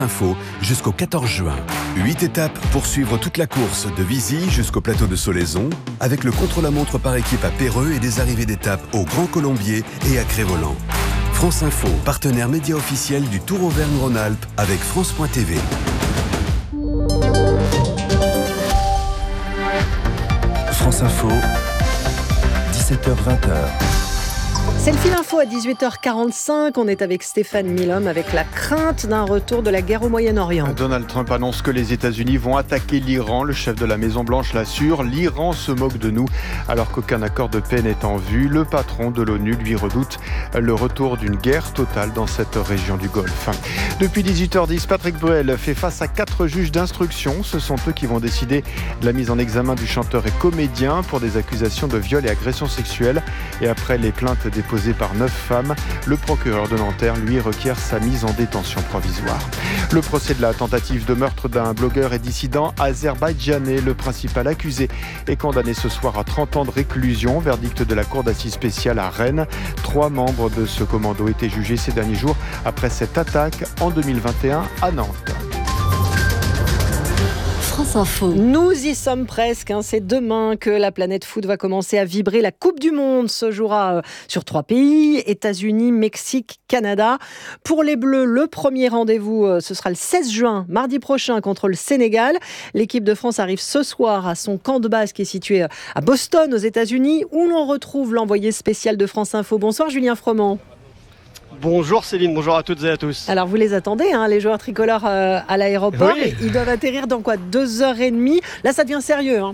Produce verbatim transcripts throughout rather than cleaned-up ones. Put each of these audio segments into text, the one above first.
Info jusqu'au quatorze juin. Huit étapes pour suivre toute la course de Vizy jusqu'au plateau de Solaison, avec le contre-la-montre par équipe à Péreux et des arrivées d'étapes au Grand Colombier et à Crévoland. France Info, partenaire média officiel du Tour Auvergne-Rhône-Alpes avec France point T V. France Info, dix-sept heures vingt. C'est le fil info à dix-huit heures quarante-cinq. On est avec Stéphane Milhomme avec la crainte d'un retour de la guerre au Moyen-Orient. Donald Trump annonce que les États-Unis vont attaquer l'Iran. Le chef de la Maison-Blanche l'assure. L'Iran se moque de nous alors qu'aucun accord de paix n'est en vue. Le patron de l'ONU lui redoute le retour d'une guerre totale dans cette région du Golfe. Depuis dix-huit heures dix, Patrick Bruel fait face à quatre juges d'instruction. Ce sont eux qui vont décider de la mise en examen du chanteur et comédien pour des accusations de viol et agression sexuelle. Et après les plaintes déposées par neuf femmes, le procureur de Nanterre lui requiert sa mise en détention provisoire. Le procès de la tentative de meurtre d'un blogueur et dissident azerbaïdjanais, le principal accusé, est condamné ce soir à trente ans de réclusion. Verdict de la cour d'assises spéciale à Rennes. Trois membres de ce commando étaient jugés ces derniers jours après cette attaque en deux mille vingt et un à Nantes. France Info. Nous y sommes presque. Hein. C'est demain que la planète foot va commencer à vibrer. La Coupe du Monde se jouera euh, sur trois pays, États-Unis, Mexique, Canada. Pour les Bleus, le premier rendez-vous, euh, ce sera le seize juin, mardi prochain, contre le Sénégal. L'équipe de France arrive ce soir à son camp de base qui est situé à Boston, aux États-Unis, où l'on retrouve l'envoyé spécial de France Info. Bonsoir Julien Froment. Bonjour Céline, bonjour à toutes et à tous. Alors vous les attendez, hein, les joueurs tricolores euh, à l'aéroport. Oui. Ils doivent atterrir dans quoi, deux heures et demie. Là, ça devient sérieux. Hein.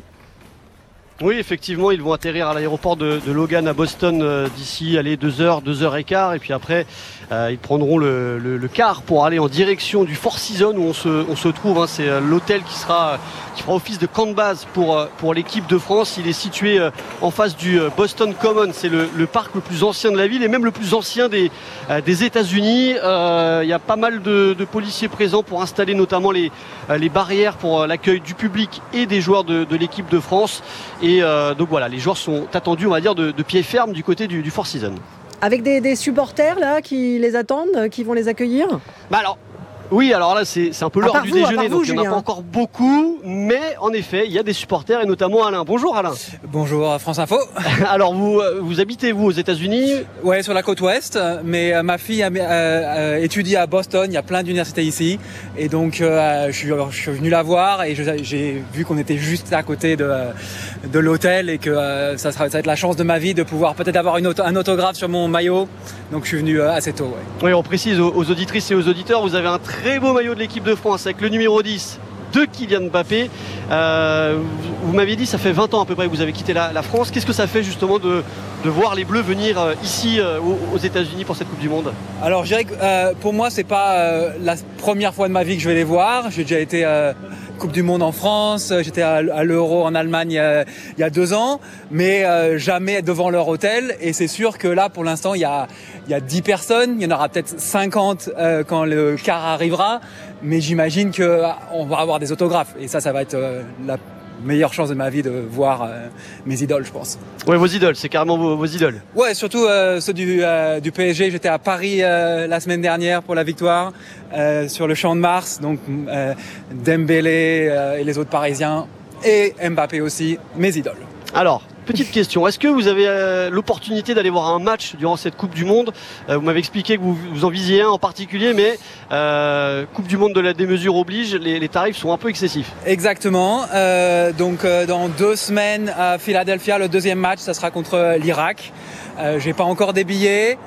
Oui, effectivement, ils vont atterrir à l'aéroport de, de Logan à Boston euh, d'ici allez, deux heures, deux heures et quart. Et puis après, euh, ils prendront le, le, le car pour aller en direction du Four Seasons où on se, on se trouve. Hein. C'est euh, l'hôtel qui sera, qui fera office de camp de base pour, euh, pour l'équipe de France. Il est situé euh, en face du euh, Boston Common. C'est le, le parc le plus ancien de la ville et même le plus ancien des, euh, des États-Unis. Euh, il y a pas mal de, de policiers présents pour installer notamment les, euh, les barrières pour euh, l'accueil du public et des joueurs de, de l'équipe de France. Et euh, donc voilà, les joueurs sont attendus, on va dire, de, de pied ferme du côté du, du Four Seasons. Avec des, des supporters là qui les attendent, qui vont les accueillir. Bah alors. Oui, alors là, c'est, c'est un peu l'heure du vous, déjeuner, vous, donc il n'y en a Julien. pas encore beaucoup, mais en effet, il y a des supporters et notamment Alain. Bonjour Alain. Bonjour à France Info. Alors, vous, vous habitez, vous, aux États-Unis ? Ouais, sur la côte ouest, mais euh, ma fille a, euh, euh, étudie à Boston, il y a plein d'universités ici, et donc euh, je, suis, je suis venu la voir et je, j'ai vu qu'on était juste à côté de, de l'hôtel et que euh, ça, sera, ça va être la chance de ma vie de pouvoir peut-être avoir une auto, un autographe sur mon maillot, donc je suis venu euh, assez tôt. Ouais. Oui, on précise aux, aux auditrices et aux auditeurs, vous avez un très beau maillot de l'équipe de France avec le numéro dix de Kylian Mbappé. Euh, vous, vous m'aviez dit, ça fait vingt ans à peu près que vous avez quitté la, la France. Qu'est-ce que ça fait justement de, de voir les Bleus venir euh, ici euh, aux, aux États-Unis pour cette Coupe du Monde ? Alors je dirais que euh, pour moi, c'est pas euh, la première fois de ma vie que je vais les voir. J'ai déjà été euh, Coupe du Monde en France, j'étais à, à l'Euro en Allemagne il y a, il y a deux ans, mais euh, jamais devant leur hôtel. Et c'est sûr que là, pour l'instant, il y a, il y a dix personnes, il y en aura peut-être cinquante euh, quand le car arrivera, mais j'imagine qu'on va avoir des autographes. Et ça, ça va être euh, la meilleure chance de ma vie de voir euh, mes idoles, je pense. Ouais, vos idoles, c'est carrément vos, vos idoles. Ouais, surtout euh, ceux du, euh, du P S G. J'étais à Paris euh, la semaine dernière pour la victoire, euh, sur le Champ de Mars. Donc euh, Dembélé euh, et les autres Parisiens, et Mbappé aussi, mes idoles. Alors, petite question, est-ce que vous avez euh, l'opportunité d'aller voir un match durant cette Coupe du Monde ? euh, Vous m'avez expliqué que vous, vous en visiez un en particulier, mais euh, Coupe du Monde de la démesure oblige, les, les tarifs sont un peu excessifs. Exactement, euh, donc euh, dans deux semaines à Philadelphia, le deuxième match, ça sera contre l'Irak. Euh, j'ai pas encore des billets.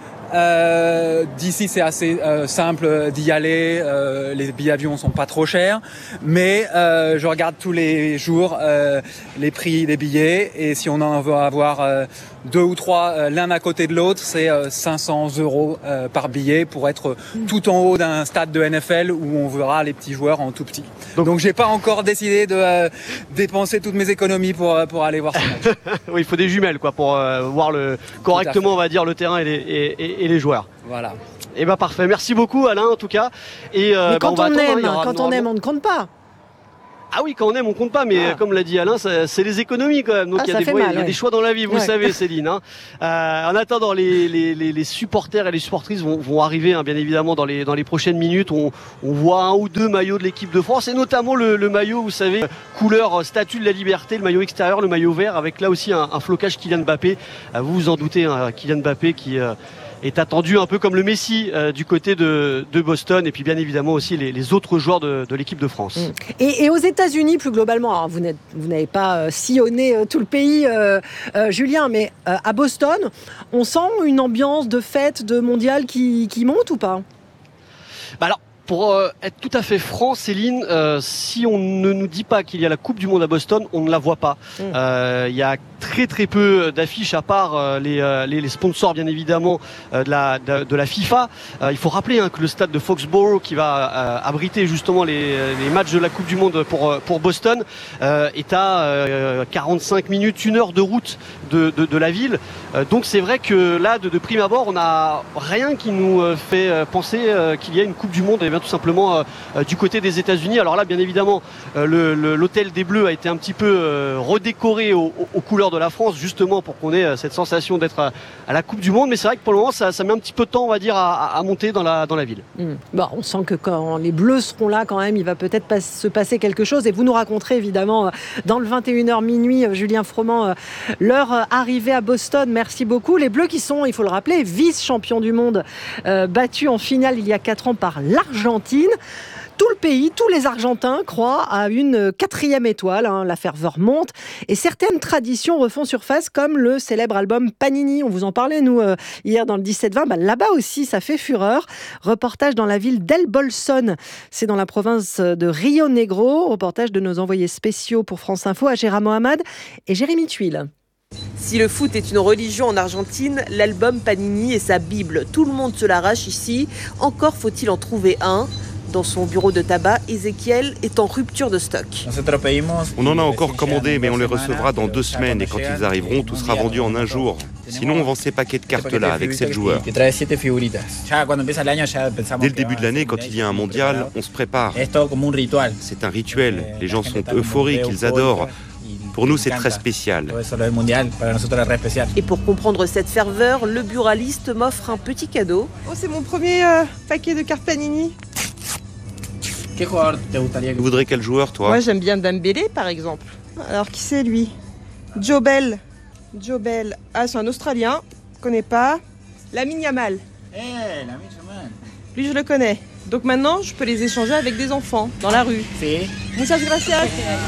Euh, d'ici c'est assez euh, simple d'y aller, euh, les billets d'avion sont pas trop chers, mais euh, je regarde tous les jours euh, les prix des billets, et si on en veut avoir euh, deux ou trois euh, l'un à côté de l'autre, c'est euh, cinq cents euros euh, par billet pour être tout en haut d'un stade de N F L où on verra les petits joueurs en tout petit. Donc, Donc j'ai pas encore décidé de euh, dépenser toutes mes économies pour pour aller voir ce match. Oui, il faut des jumelles quoi pour euh, voir le correctement, on va dire, le terrain et les, et, et, et les joueurs. Voilà. Et bah parfait, merci beaucoup Alain en tout cas. Et euh, Mais quand bah, on, on, va aime, attendre, hein, quand on aime, on ne compte pas. Ah oui, quand on aime, on compte pas, mais ah. comme l'a dit Alain, ça, c'est les économies quand même. Donc ah, il y a, des, fois, mal, il y a ouais. des choix dans la vie, vous ouais. le savez, Céline. Hein. Euh, en attendant, les, les, les, les supporters et les supportrices vont, vont arriver, hein, bien évidemment, dans les, dans les prochaines minutes. On, on voit un ou deux maillots de l'équipe de France, et notamment le, le maillot, vous savez, couleur Statue de la Liberté, le maillot extérieur, le maillot vert, avec là aussi un, un flocage Kylian Mbappé. Euh, vous vous en doutez, hein, Kylian Mbappé qui... Euh, est attendu un peu comme le Messi euh, du côté de, de Boston, et puis bien évidemment aussi les, les autres joueurs de, de l'équipe de France. Et, et aux États-Unis plus globalement, alors vous, n'êtes, vous n'avez pas euh, sillonné euh, tout le pays, euh, euh, Julien, mais euh, à Boston, on sent une ambiance de fête, de mondial qui, qui monte ou pas ? Bah alors, pour euh, être tout à fait franc, Céline, euh, si on ne nous dit pas qu'il y a la Coupe du Monde à Boston, on ne la voit pas. Il mmh. euh, y a très très peu d'affiches à part euh, les, euh, les, les sponsors bien évidemment euh, de, la, de, de la FIFA. Euh, il faut rappeler hein, que le stade de Foxborough qui va euh, abriter justement les, les matchs de la Coupe du Monde pour, pour Boston euh, est à euh, quarante-cinq minutes, une heure de route de, de, de la ville. Euh, donc c'est vrai que là de, de prime abord on n'a rien qui nous fait penser euh, qu'il y a une Coupe du Monde et bien tout simplement euh, du côté des États-Unis. Alors là bien évidemment euh, le, le, l'hôtel des Bleus a été un petit peu euh, redécoré aux, aux couleurs de la France justement pour qu'on ait cette sensation d'être à, à la Coupe du Monde, mais c'est vrai que pour le moment ça, ça met un petit peu de temps on va dire à, à monter dans la, dans la ville. Mmh. Bon, on sent que quand les Bleus seront là quand même il va peut-être pas se passer quelque chose et vous nous raconterez évidemment dans le vingt et une heures minuit Julien Froment leur arrivée à Boston. Merci beaucoup. Les Bleus qui sont, il faut le rappeler, vice-champions du monde euh, battus en finale il y a quatre ans par l'Argentine. Tout le pays, tous les Argentins croient à une quatrième étoile. Hein, la ferveur monte et certaines traditions refont surface comme le célèbre album Panini. On vous en parlait, nous, euh, hier dans le dix-sept vingt. Bah, là-bas aussi, ça fait fureur. Reportage dans la ville d'El Bolson. C'est dans la province de Rio Negro. Reportage de nos envoyés spéciaux pour France Info, Agera Mohamed et Jérémy Tuile. Si le foot est une religion en Argentine, l'album Panini est sa Bible. Tout le monde se l'arrache ici. Encore faut-il en trouver un. Dans son bureau de tabac, Ezequiel est en rupture de stock. On en a encore commandé, mais on les recevra dans deux semaines. Et quand ils arriveront, tout sera vendu en un jour. Sinon, on vend ces paquets de cartes-là avec sept joueurs. Dès le début de l'année, quand il y a un mondial, on se prépare. C'est un rituel. Les gens sont euphoriques, ils adorent. Pour nous, c'est très spécial. Et pour comprendre cette ferveur, le buraliste m'offre un petit cadeau. Oh, c'est mon premier euh, paquet de cartes Panini. Tu voudrais quel joueur, toi ? Moi, j'aime bien Dembélé, par exemple. Alors, qui c'est, lui ? Joe Bell. Joe Bell. Ah, c'est un Australien. Je connais pas. Lamine Yamal. Eh, hey, Lamine Yamal. Lui, je le connais. Donc maintenant, je peux les échanger avec des enfants, dans la rue. Si. Muchas gracias.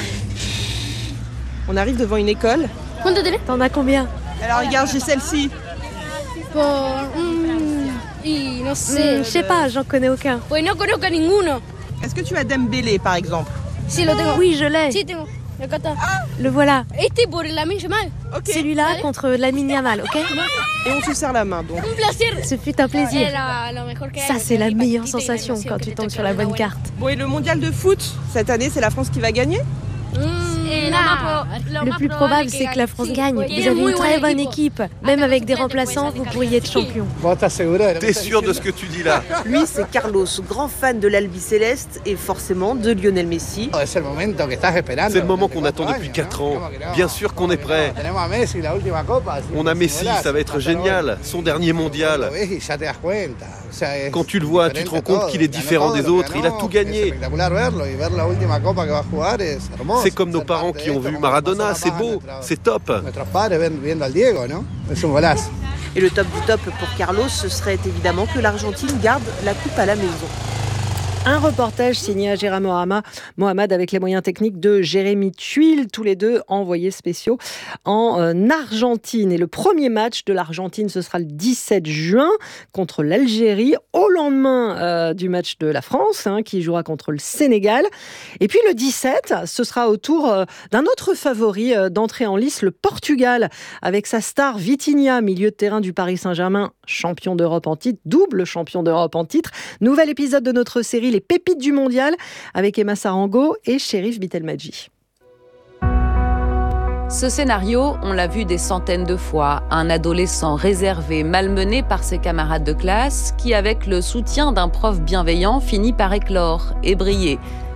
On arrive devant une école. T'en as combien ? Alors, regarde, j'ai celle-ci. Pour... Mm, non sais. Mm, je sais pas, j'en connais aucun. Oui, no conozco ninguno. Est-ce que tu as Dembélé, par exemple ? Si, lo tengo. Oui, je l'ai. Si, tengo. Ah. Le voilà. Este por Lamine Yamal. Okay. Celui-là vale. Contre Lamine Yamal, ok ? Et on se serre la main, donc. Un plaisir. Ce fut un plaisir. Ça, c'est la meilleure sensation quand tu tombes sur la bonne carte. Bon, et le mondial de foot, cette année, c'est la France qui va gagner ? Le plus probable, c'est que la France gagne. Vous avez une très bonne équipe. Même avec des remplaçants, vous pourriez être champion. T'es sûr de ce que tu dis là ? Lui, c'est Carlos, grand fan de l'Albiceleste et forcément de Lionel Messi. C'est le moment qu'on attend depuis quatre ans. Bien sûr qu'on est prêt. On a Messi, ça va être génial. Son dernier mondial. Quand tu le vois, tu te rends compte qu'il est différent des autres. Il a tout gagné. C'est comme nos parents qui ont vu Maradona, c'est beau, c'est top. Et le top du top pour Carlos, ce serait évidemment que l'Argentine garde la coupe à la maison. Un reportage signé Agera Mohamed avec les moyens techniques de Jérémy Tuile, tous les deux envoyés spéciaux en Argentine. Et le premier match de l'Argentine, ce sera le dix-sept juin contre l'Algérie, au lendemain euh, du match de la France, hein, qui jouera contre le Sénégal. Et puis le dix-sept, ce sera au tour euh, d'un autre favori euh, d'entrée en lice, le Portugal, avec sa star Vitinha, milieu de terrain du Paris Saint-Germain, champion d'Europe en titre, double champion d'Europe en titre. Nouvel épisode de notre série Les pépites du mondial avec Emma Sarango et Chérif Bitelmadji. Ce scénario, on l'a vu des centaines de fois. Un adolescent réservé, malmené par ses camarades de classe, qui, avec le soutien d'un prof bienveillant, finit par éclore et briller.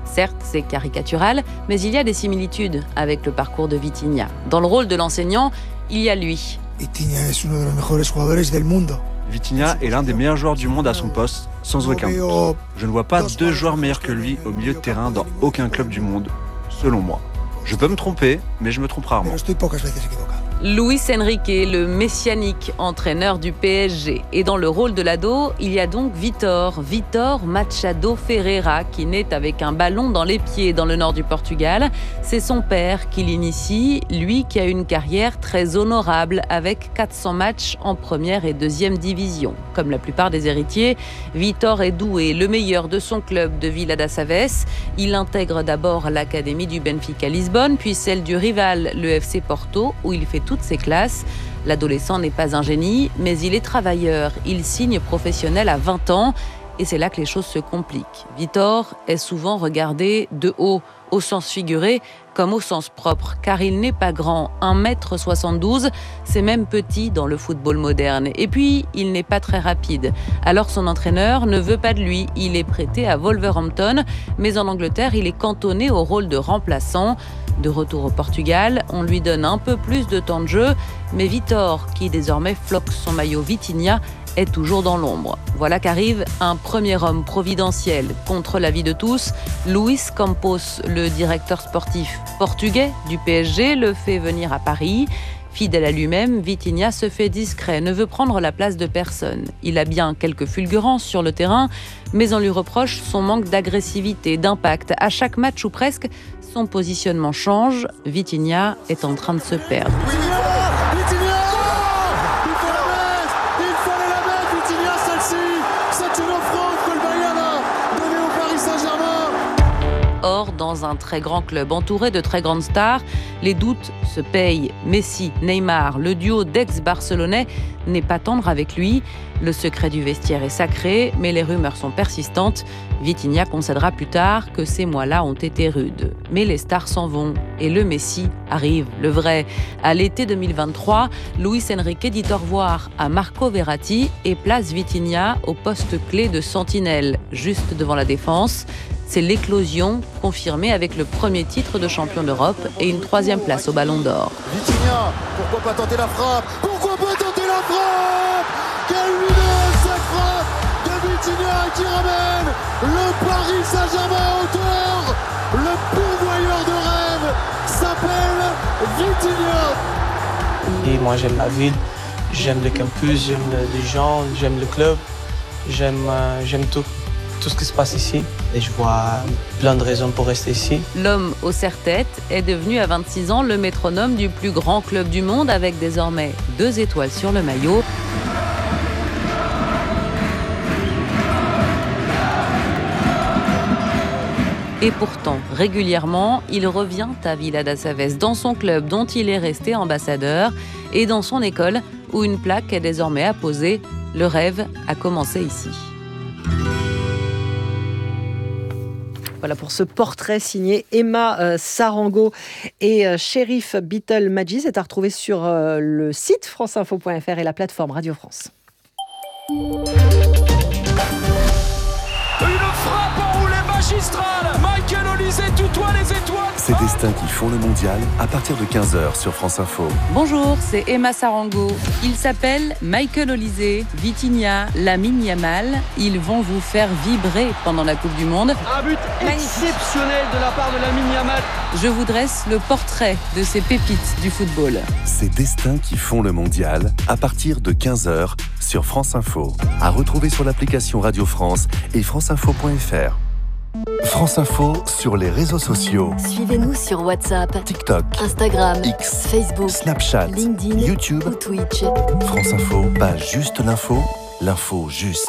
Certes, c'est caricatural, mais il y a des similitudes avec le parcours de Vitinha. Dans le rôle de l'enseignant, il y a lui. Vitinha est uno de los mejores jugadores del mundo. Vitinha est l'un des meilleurs joueurs du monde à son poste, sans aucun doute. Je ne vois pas deux joueurs meilleurs que lui au milieu de terrain dans aucun club du monde, selon moi. Je peux me tromper, mais je me trompe rarement. Luis Enrique, le messianique entraîneur du P S G. Et dans le rôle de l'ado, il y a donc Vitor, Vitor Machado Ferreira, qui naît avec un ballon dans les pieds dans le nord du Portugal. C'est son père qui l'initie, lui qui a une carrière très honorable avec quatre cents matchs en première et deuxième division. Comme la plupart des héritiers, Vitor est doué, le meilleur de son club de Vila das Aves. Il intègre d'abord l'académie du Benfica Lisbonne, puis celle du rival, le F C Porto, où il fait toutes ses classes. L'adolescent n'est pas un génie, mais il est travailleur. Il signe professionnel à vingt ans et c'est là que les choses se compliquent. Vitor est souvent regardé de haut, au sens figuré comme au sens propre, car il n'est pas grand, un mètre soixante-douze, c'est même petit dans le football moderne. Et puis, il n'est pas très rapide. Alors son entraîneur ne veut pas de lui, il est prêté à Wolverhampton, mais en Angleterre, il est cantonné au rôle de remplaçant. De retour au Portugal, on lui donne un peu plus de temps de jeu, mais Vitor, qui désormais floque son maillot Vitinha, est toujours dans l'ombre. Voilà qu'arrive un premier homme providentiel. Contre l'avis de tous, Luis Campos, le directeur sportif portugais du P S G, le fait venir à Paris. Fidèle à lui-même, Vitinha se fait discret, ne veut prendre la place de personne. Il a bien quelques fulgurances sur le terrain, mais on lui reproche son manque d'agressivité, d'impact. À chaque match ou presque, son positionnement change. Vitinha est en train de se perdre. Or, dans un très grand club entouré de très grandes stars, les doutes se payent. Messi, Neymar, le duo d'ex-barcelonais n'est pas tendre avec lui. Le secret du vestiaire est sacré, mais les rumeurs sont persistantes. Vitinha concédera plus tard que ces mois-là ont été rudes. Mais les stars s'en vont et le Messi arrive, le vrai. À l'été deux mille vingt-trois, Luis Enrique dit au revoir à Marco Verratti et place Vitinha au poste clé de sentinelle, juste devant la défense. C'est l'éclosion confirmée avec le premier titre de champion d'Europe et une troisième place au Ballon d'Or. Vitinha, pourquoi pas tenter la frappe? Pourquoi pas tenter la frappe? Quelle lumineuse cette frappe de Vitinha qui ramène le Paris Saint-Germain à hauteur. Le pourvoyeur de rêve s'appelle Vitinha. Et moi j'aime la ville, j'aime le campus, j'aime les gens, j'aime le club, j'aime, euh, j'aime tout. tout ce qui se passe ici et je vois plein de raisons pour rester ici. L'homme au serre-tête est devenu à vingt-six ans le métronome du plus grand club du monde avec désormais deux étoiles sur le maillot. Et pourtant, régulièrement, il revient à Vila das Aves, dans son club dont il est resté ambassadeur et dans son école où une plaque est désormais apposée. Le rêve a commencé ici. Voilà pour ce portrait signé Emma euh, Sarango et euh, Shérif Beatle Maggi. C'est à retrouver sur euh, le site franceinfo point f r et la plateforme Radio France. Une frappe enroulée magistrale. Michael Olise tutoie les étoiles. Ces destins qui font le mondial à partir de quinze heures sur France Info. Bonjour, c'est Emma Sarango. Ils s'appellent Michael Olise, Vitinha, Lamine Yamal. Ils vont vous faire vibrer pendant la Coupe du Monde. Un but exceptionnel de la part de Lamine Yamal. Je vous dresse le portrait de ces pépites du football. Ces destins qui font le mondial à partir de quinze heures sur France Info. À retrouver sur l'application Radio France et franceinfo point f r. France Info sur les réseaux sociaux. Suivez-nous sur WhatsApp, TikTok, Instagram, X, Facebook, Snapchat, LinkedIn, YouTube ou Twitch. France Info, pas juste l'info, l'info juste.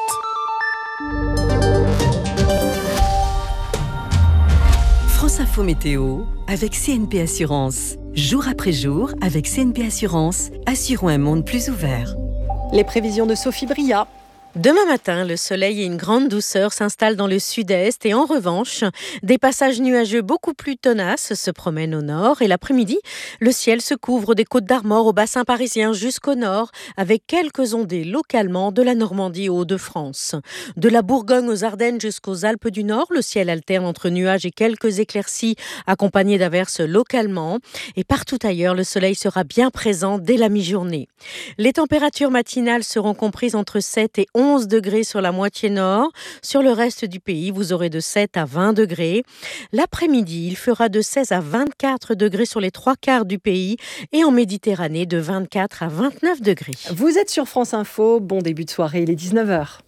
France Info Météo avec C N P Assurance. Jour après jour, avec C N P Assurance, assurons un monde plus ouvert. Les prévisions de Sophie Bria. Demain matin, le soleil et une grande douceur s'installent dans le sud-est et en revanche, des passages nuageux beaucoup plus tenaces se promènent au nord et l'après-midi, le ciel se couvre des Côtes d'Armor au bassin parisien jusqu'au nord avec quelques ondées localement de la Normandie aux Hauts-de-France. De la Bourgogne aux Ardennes jusqu'aux Alpes du Nord, le ciel alterne entre nuages et quelques éclaircies accompagnées d'averses localement et partout ailleurs, le soleil sera bien présent dès la mi-journée. Les températures matinales seront comprises entre sept et onze degrés sur la moitié nord. Sur le reste du pays, vous aurez de sept à vingt degrés. L'après-midi, il fera de seize à vingt-quatre degrés sur les trois quarts du pays et en Méditerranée de vingt-quatre à vingt-neuf degrés. Vous êtes sur France Info. Bon début de soirée, il est dix-neuf heures.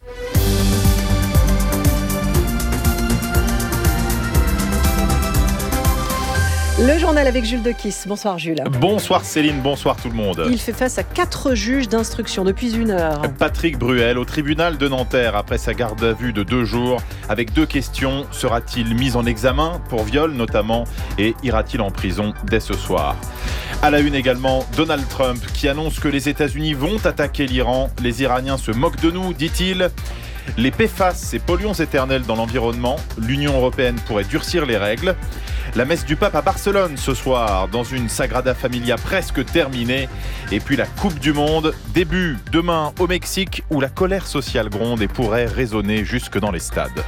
Le journal avec Jules Dequisse. Bonsoir Jules. Bonsoir Céline, bonsoir tout le monde. Il fait face à quatre juges d'instruction depuis une heure. Patrick Bruel au tribunal de Nanterre après sa garde à vue de deux jours. Avec deux questions, sera-t-il mis en examen pour viol notamment et ira-t-il en prison dès ce soir ? À la une également, Donald Trump qui annonce que les États-Unis vont attaquer l'Iran. Les Iraniens se moquent de nous, dit-il. Les P F A S, ces polluants éternels dans l'environnement. L'Union européenne pourrait durcir les règles. La messe du pape à Barcelone ce soir, dans une Sagrada Familia presque terminée. Et puis la Coupe du Monde, début demain au Mexique, où la colère sociale gronde et pourrait résonner jusque dans les stades.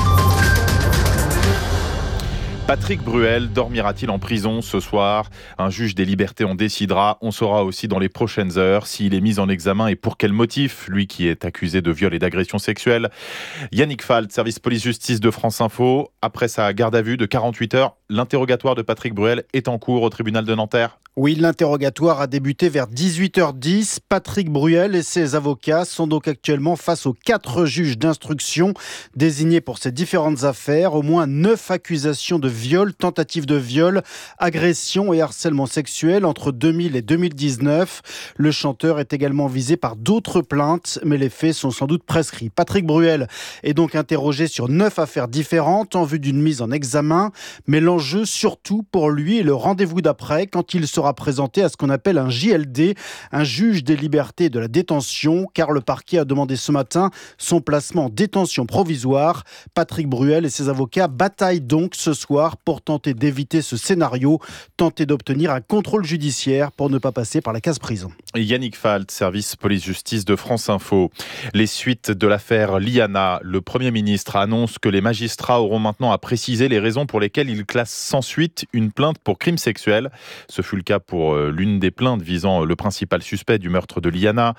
Patrick Bruel dormira-t-il en prison ce soir ? Un juge des libertés en décidera. On saura aussi dans les prochaines heures s'il est mis en examen et pour quel motif, lui qui est accusé de viol et d'agression sexuelle. Yannick Falt, service police-justice de France Info. Après sa garde à vue de quarante-huit heures, l'interrogatoire de Patrick Bruel est en cours au tribunal de Nanterre. Oui, l'interrogatoire a débuté vers dix-huit heures dix. Patrick Bruel et ses avocats sont donc actuellement face aux quatre juges d'instruction désignés pour ces différentes affaires. Au moins neuf accusations de viol, tentative de viol, agression et harcèlement sexuel entre deux mille et deux mille dix-neuf. Le chanteur est également visé par d'autres plaintes, mais les faits sont sans doute prescrits. Patrick Bruel est donc interrogé sur neuf affaires différentes en vue d'une mise en examen. Mais l'enjeu surtout pour lui est le rendez-vous d'après quand il sera présenté à ce qu'on appelle un J L D, un juge des libertés et de la détention, car le parquet a demandé ce matin son placement en détention provisoire. Patrick Bruel et ses avocats bataillent donc ce soir pour tenter d'éviter ce scénario, tenter d'obtenir un contrôle judiciaire pour ne pas passer par la case prison. Yannick Falt, service police-justice de France Info. Les suites de l'affaire Liana, le Premier ministre annonce que les magistrats auront maintenant à préciser les raisons pour lesquelles ils classent sans suite une plainte pour crime sexuel. Ce fut le cas pour l'une des plaintes visant le principal suspect du meurtre de Liana.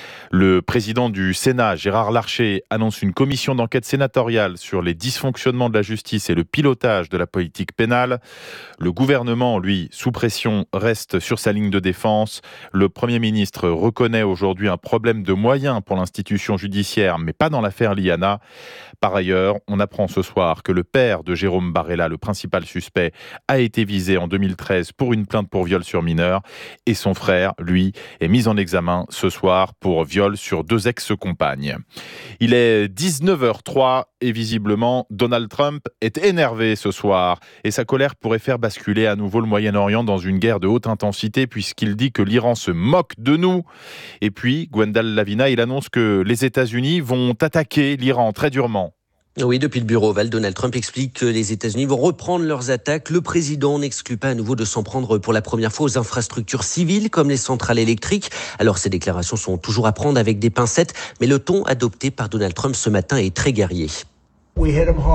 Le président du Sénat, Gérard Larcher, annonce une commission d'enquête sénatoriale sur les dysfonctionnements de la justice et le pilotage de la politique pénale. Le gouvernement, lui, sous pression, reste sur sa ligne de défense. Le Premier ministre reconnaît aujourd'hui un problème de moyens pour l'institution judiciaire, mais pas dans l'affaire Liana. Par ailleurs, on apprend ce soir que le père de Jérôme Barella, le principal suspect, a été visé en deux mille treize pour une plainte pour viol sur mineur. Et son frère, lui, est mis en examen ce soir pour viol sur deux ex-compagnes. Il est dix-neuf heures trois et visiblement, Donald Trump est énervé ce soir et sa colère pourrait faire basculer à nouveau le Moyen-Orient dans une guerre de haute intensité puisqu'il dit que l'Iran se moque de nous. Et puis, Gwendal Lavina, il annonce que les États-Unis vont attaquer l'Iran très durement. Oui, depuis le bureau ovale, Donald Trump explique que les États-Unis vont reprendre leurs attaques. Le président n'exclut pas à nouveau de s'en prendre pour la première fois aux infrastructures civiles comme les centrales électriques. Alors ces déclarations sont toujours à prendre avec des pincettes, mais le ton adopté par Donald Trump ce matin est très guerrier. On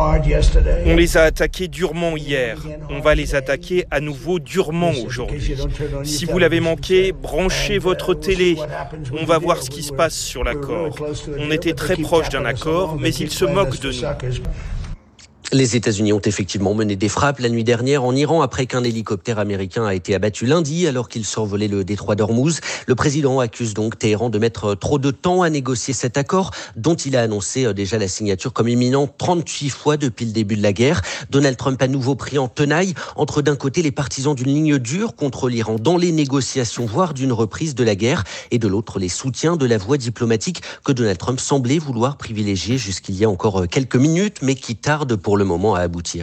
les a attaqués durement hier. On va les attaquer à nouveau durement aujourd'hui. Si vous l'avez manqué, branchez votre télé. On va voir ce qui se passe sur l'accord. On était très proche d'un accord, mais ils se moquent de nous. Les États-Unis ont effectivement mené des frappes la nuit dernière en Iran après qu'un hélicoptère américain a été abattu lundi alors qu'il survolait le détroit d'Ormuz. Le président accuse donc Téhéran de mettre trop de temps à négocier cet accord dont il a annoncé déjà la signature comme imminent trente-huit fois depuis le début de la guerre. Donald Trump a nouveau pris en tenaille entre d'un côté les partisans d'une ligne dure contre l'Iran dans les négociations, voire d'une reprise de la guerre, et de l'autre les soutiens de la voie diplomatique que Donald Trump semblait vouloir privilégier jusqu'il y a encore quelques minutes mais qui tarde pour le moment à aboutir.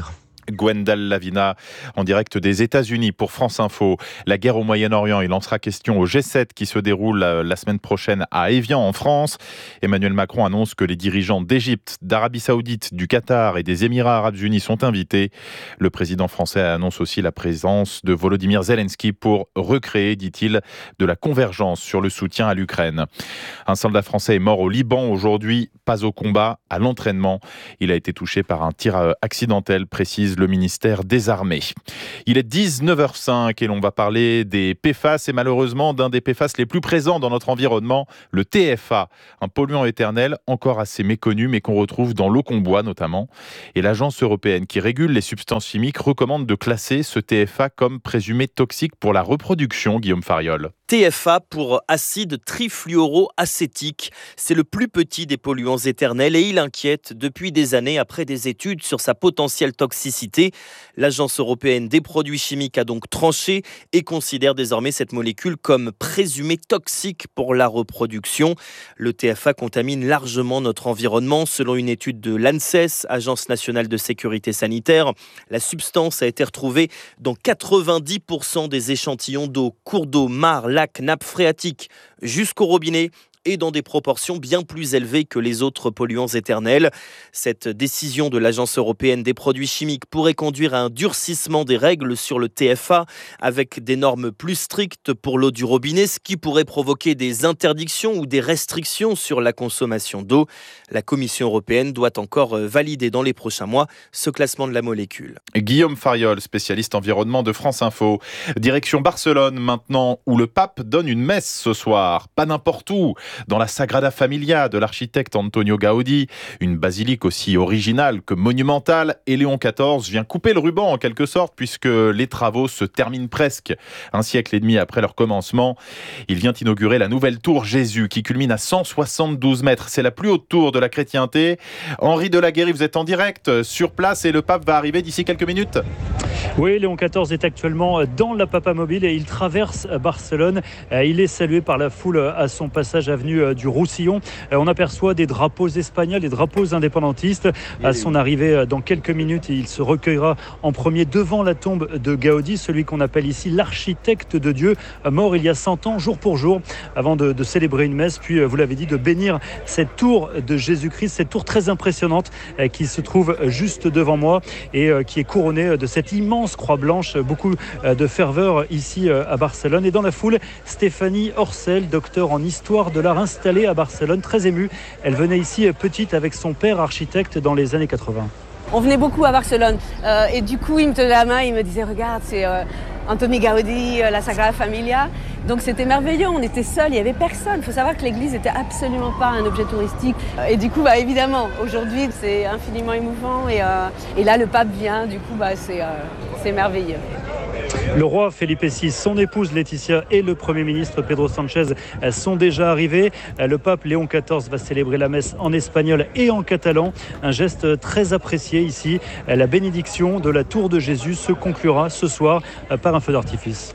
Gwendal Lavina en direct des États-Unis pour France Info. La guerre au Moyen-Orient, il en sera question au G sept qui se déroule la semaine prochaine à Évian en France. Emmanuel Macron annonce que les dirigeants d'Égypte, d'Arabie Saoudite, du Qatar et des Émirats Arabes Unis sont invités. Le président français annonce aussi la présence de Volodymyr Zelensky pour recréer, dit-il, de la convergence sur le soutien à l'Ukraine. Un soldat français est mort au Liban aujourd'hui, pas au combat, à l'entraînement. Il a été touché par un tir accidentel, précise le ministère des Armées. Il est dix-neuf heures cinq et l'on va parler des P F A S et malheureusement d'un des P F A S les plus présents dans notre environnement, le T F A, un polluant éternel encore assez méconnu mais qu'on retrouve dans l'eau qu'on boit notamment. Et l'agence européenne qui régule les substances chimiques recommande de classer ce T F A comme présumé toxique pour la reproduction, Guillaume Fariol. T F A pour acide trifluoroacétique. C'est le plus petit des polluants éternels et il inquiète depuis des années après des études sur sa potentielle toxicité. L'Agence européenne des produits chimiques a donc tranché et considère désormais cette molécule comme présumée toxique pour la reproduction. Le T F A contamine largement notre environnement. Selon une étude de l'ANSES, Agence nationale de sécurité sanitaire, la substance a été retrouvée dans quatre-vingt-dix pour cent des échantillons d'eau, cours d'eau, mares, lacs, nappes phréatiques, jusqu'au robinet et dans des proportions bien plus élevées que les autres polluants éternels. Cette décision de l'Agence européenne des produits chimiques pourrait conduire à un durcissement des règles sur le T F A, avec des normes plus strictes pour l'eau du robinet, ce qui pourrait provoquer des interdictions ou des restrictions sur la consommation d'eau. La Commission européenne doit encore valider dans les prochains mois ce classement de la molécule. Guillaume Fariol, spécialiste environnement de France Info. Direction Barcelone maintenant, où le pape donne une messe ce soir. Pas n'importe où, dans la Sagrada Familia de l'architecte Antonio Gaudí, une basilique aussi originale que monumentale, et Léon quatorze vient couper le ruban en quelque sorte puisque les travaux se terminent presque un siècle et demi après leur commencement. Il vient inaugurer la nouvelle tour Jésus qui culmine à cent soixante-douze mètres. C'est la plus haute tour de la chrétienté. Henri de la Guéry, vous êtes en direct sur place et le pape va arriver d'ici quelques minutes. Oui, Léon quatorze est actuellement dans la Papamobile et il traverse Barcelone. Il est salué par la foule à son passage avenue du Roussillon. On aperçoit des drapeaux espagnols, des drapeaux indépendantistes. À son arrivée dans quelques minutes, il se recueillera en premier devant la tombe de Gaudí, celui qu'on appelle ici l'architecte de Dieu, mort il y a cent ans, jour pour jour, avant de, de célébrer une messe, puis, vous l'avez dit, de bénir cette tour de Jésus-Christ, cette tour très impressionnante qui se trouve juste devant moi et qui est couronnée de cette immense croix blanche. Beaucoup de ferveur ici à Barcelone. Et dans la foule, Stéphanie Orcel, docteur en histoire de l'art installée à Barcelone, très émue. Elle venait ici petite avec son père architecte dans les années quatre-vingts. On venait beaucoup à Barcelone euh, et du coup il me tenait la main, il me disait regarde c'est euh, Antoni Gaudí, euh, la Sagrada Familia. Donc c'était merveilleux, on était seuls, il n'y avait personne. Il faut savoir que l'église n'était absolument pas un objet touristique. Et du coup, bah, évidemment, aujourd'hui c'est infiniment émouvant et, euh, et là le pape vient, du coup bah, c'est, euh, c'est merveilleux. Le roi Felipe six, son épouse Laetitia et le Premier ministre Pedro Sanchez sont déjà arrivés. Le pape Léon quatorze va célébrer la messe en espagnol et en catalan. Un geste très apprécié ici. La bénédiction de la tour de Jésus se conclura ce soir par un feu d'artifice.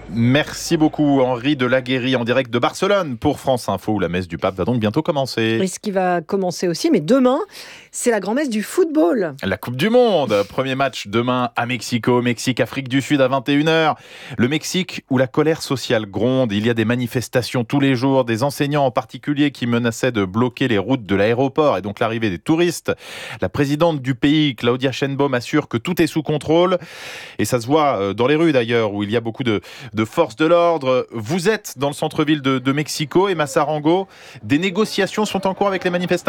Merci beaucoup Henri de la Guéry en direct de Barcelone pour France Info où la messe du pape va donc bientôt commencer. Et ce qui va commencer aussi, mais demain, c'est la grand-messe du football. La Coupe du Monde, premier match demain à Mexico, Mexique, Afrique du Sud à vingt et une heures. Le Mexique où la colère sociale gronde, il y a des manifestations tous les jours, des enseignants en particulier qui menaçaient de bloquer les routes de l'aéroport et donc l'arrivée des touristes. La présidente du pays, Claudia Sheinbaum, assure que tout est sous contrôle et ça se voit dans les rues d'ailleurs où il y a beaucoup de de forces de l'ordre. Vous êtes dans le centre-ville de, de Mexico et Massarango. Des négociations sont en cours avec les manifestants ?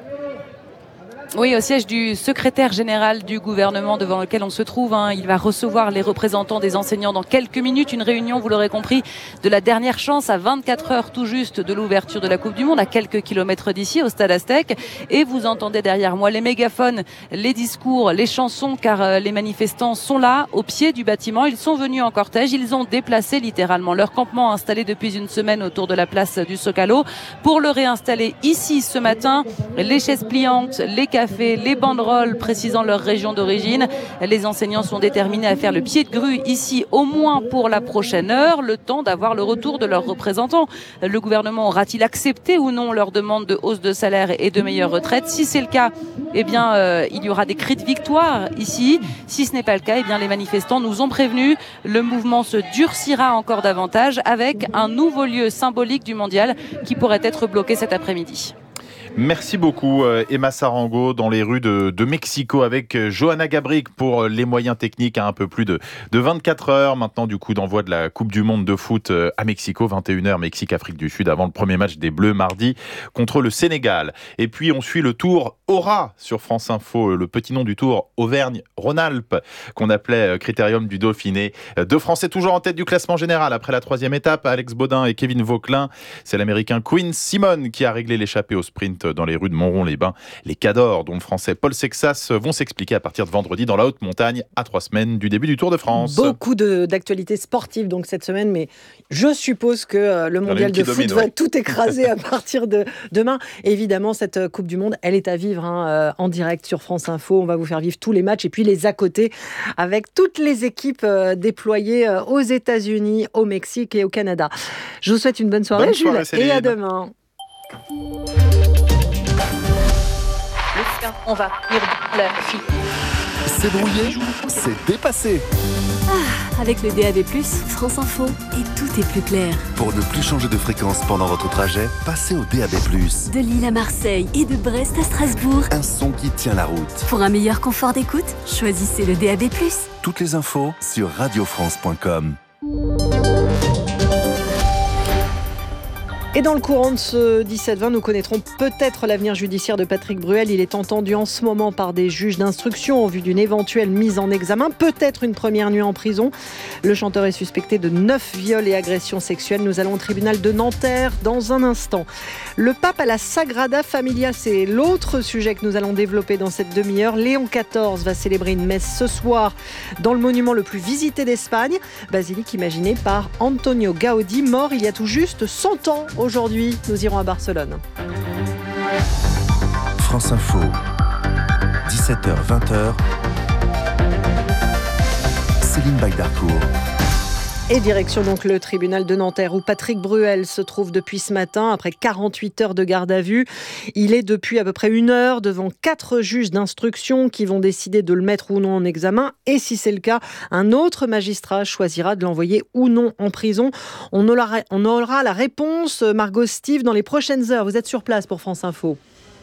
Oui, au siège du secrétaire général du gouvernement devant lequel on se trouve. Hein. Il va recevoir les représentants des enseignants dans quelques minutes. Une réunion, vous l'aurez compris, de la dernière chance à vingt-quatre heures tout juste de l'ouverture de la Coupe du Monde, à quelques kilomètres d'ici, au Stade Aztec. Et vous entendez derrière moi les mégaphones, les discours, les chansons, car euh, les manifestants sont là, au pied du bâtiment. Ils sont venus en cortège. Ils ont déplacé littéralement leur campement installé depuis une semaine autour de la place du Zócalo pour le réinstaller ici ce matin. Les chaises pliantes, les café, les banderoles précisant leur région d'origine. Les enseignants sont déterminés à faire le pied de grue ici, au moins pour la prochaine heure, le temps d'avoir le retour de leurs représentants. Le gouvernement aura-t-il accepté ou non leur demande de hausse de salaire et de meilleure retraite? Si c'est le cas, eh bien, euh, il y aura des cris de victoire ici. Si ce n'est pas le cas, eh bien, les manifestants nous ont prévenus. Le mouvement se durcira encore davantage avec un nouveau lieu symbolique du mondial qui pourrait être bloqué cet après-midi. Merci beaucoup Emma Sarango dans les rues de, de Mexico avec Johanna Gabric pour les moyens techniques à un peu plus de, de vingt-quatre heures. Maintenant du coup d'envoi de la Coupe du Monde de foot à Mexico, vingt et une heures Mexique-Afrique du Sud avant le premier match des Bleus mardi contre le Sénégal. Et puis on suit le Tour Aura sur France Info, le petit nom du Tour Auvergne-Rhône-Alpes qu'on appelait Critérium du Dauphiné. Deux Français toujours en tête du classement général après la troisième étape, Alex Baudin et Kevin Vauquelin. C'est l'Américain Quinn Simmons qui a réglé l'échappée au sprint dans les rues de Montrond-les-Bains. Les cadors, dont le français Paul Sexas, vont s'expliquer à partir de vendredi dans la haute montagne, à trois semaines du début du Tour de France. Beaucoup de, d'actualités sportives donc cette semaine, mais je suppose que euh, le mondial de foot domine, va ouais. tout écraser à partir de demain. Et évidemment, cette euh, Coupe du Monde, elle est à vivre hein, euh, en direct sur France Info. On va vous faire vivre tous les matchs et puis les à côté avec toutes les équipes euh, déployées euh, aux États-Unis, au Mexique et au Canada. Je vous souhaite une bonne soirée, bonne Jules, soirée, Céline. Et à demain. On va venir la fille. C'est brouillé, c'est dépassé. Ah, avec le D A B plus, France Info, et tout est plus clair. Pour ne plus changer de fréquence pendant votre trajet, passez au D A B plus. De Lille à Marseille et de Brest à Strasbourg. Un son qui tient la route. Pour un meilleur confort d'écoute, choisissez le D A B plus. Toutes les infos sur radio france point com. Et dans le courant de ce dix-sept vingt, nous connaîtrons peut-être l'avenir judiciaire de Patrick Bruel. Il est entendu en ce moment par des juges d'instruction en vue d'une éventuelle mise en examen, peut-être une première nuit en prison. Le chanteur est suspecté de neuf viols et agressions sexuelles. Nous allons au tribunal de Nanterre dans un instant. Le pape à la Sagrada Familia, c'est l'autre sujet que nous allons développer dans cette demi-heure. Léon quatorze va célébrer une messe ce soir dans le monument le plus visité d'Espagne, basilique imaginée par Antonio Gaudí, mort il y a tout juste cent ans. Aujourd'hui, nous irons à Barcelone. France Info, dix-sept heures vingt. Céline Baïdarcourt. Et direction donc le tribunal de Nanterre où Patrick Bruel se trouve depuis ce matin après quarante-huit heures de garde à vue. Il est depuis à peu près une heure devant quatre juges d'instruction qui vont décider de le mettre ou non en examen. Et si c'est le cas, un autre magistrat choisira de l'envoyer ou non en prison. On aura, on aura la réponse, Margot Steve, dans les prochaines heures. Vous êtes sur place pour France Info.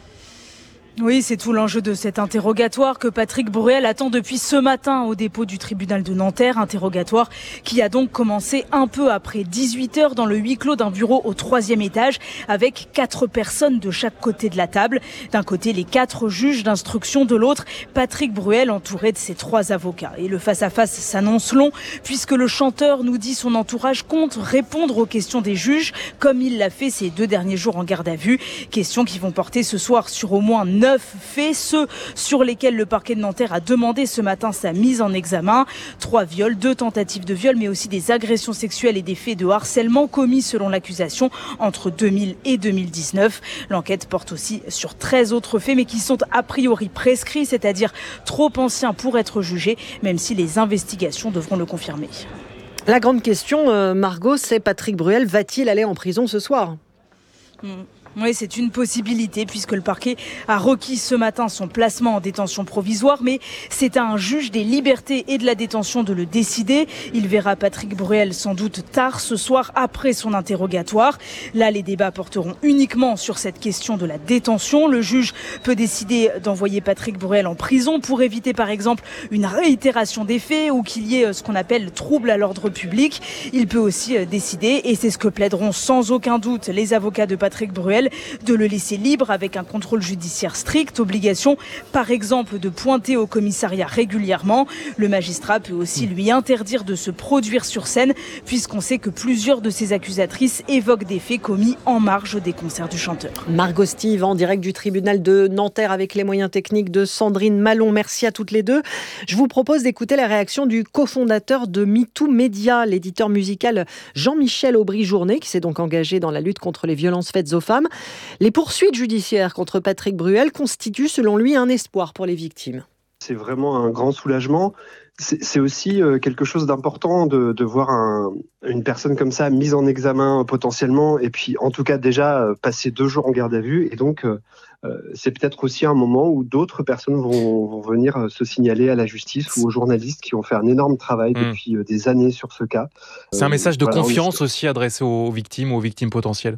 Oui, c'est tout l'enjeu de cet interrogatoire que Patrick Bruel attend depuis ce matin au dépôt du tribunal de Nanterre. Interrogatoire qui a donc commencé un peu après dix-huit heures dans le huis clos d'un bureau au troisième étage avec quatre personnes de chaque côté de la table. D'un côté, les quatre juges d'instruction, de l'autre, Patrick Bruel entouré de ses trois avocats. Et le face-à-face s'annonce long puisque le chanteur nous dit son entourage compte répondre aux questions des juges comme il l'a fait ces deux derniers jours en garde à vue. Questions qui vont porter ce soir sur au moins neuf faits, ceux sur lesquels le parquet de Nanterre a demandé ce matin sa mise en examen. Trois viols, deux tentatives de viol, mais aussi des agressions sexuelles et des faits de harcèlement commis selon l'accusation entre deux mille et deux mille dix-neuf. L'enquête porte aussi sur treize autres faits, mais qui sont a priori prescrits, c'est-à-dire trop anciens pour être jugés, même si les investigations devront le confirmer. La grande question, Margot, c'est Patrick Bruel va-t-il aller en prison ce soir ? mmh. Oui, c'est une possibilité puisque le parquet a requis ce matin son placement en détention provisoire, mais c'est à un juge des libertés et de la détention de le décider. Il verra Patrick Bruel sans doute tard ce soir après son interrogatoire. Là, les débats porteront uniquement sur cette question de la détention. Le juge peut décider d'envoyer Patrick Bruel en prison pour éviter par exemple une réitération des faits ou qu'il y ait ce qu'on appelle trouble à l'ordre public. Il peut aussi décider, et c'est ce que plaideront sans aucun doute les avocats de Patrick Bruel, de le laisser libre avec un contrôle judiciaire strict, obligation par exemple de pointer au commissariat régulièrement. Le magistrat peut aussi lui interdire de se produire sur scène puisqu'on sait que plusieurs de ses accusatrices évoquent des faits commis en marge des concerts du chanteur. Margot Steve en direct du tribunal de Nanterre avec les moyens techniques de Sandrine Malon. Merci à toutes les deux. Je vous propose d'écouter la réaction du cofondateur de MeToo Média, l'éditeur musical Jean-Michel Aubry-Journet qui s'est donc engagé dans la lutte contre les violences faites aux femmes. Les poursuites judiciaires contre Patrick Bruel constituent selon lui un espoir pour les victimes. C'est vraiment un grand soulagement. C'est, c'est aussi euh, quelque chose d'important de, de voir un, une personne comme ça mise en examen potentiellement, et puis en tout cas déjà euh, passer deux jours en garde à vue. Et donc euh, euh, c'est peut-être aussi un moment où d'autres personnes vont, vont venir euh, se signaler à la justice ou aux journalistes qui ont fait un énorme travail mmh. depuis euh, des années sur ce cas. C'est un message de voilà, confiance aussi adressé aux victimes ou aux victimes potentielles.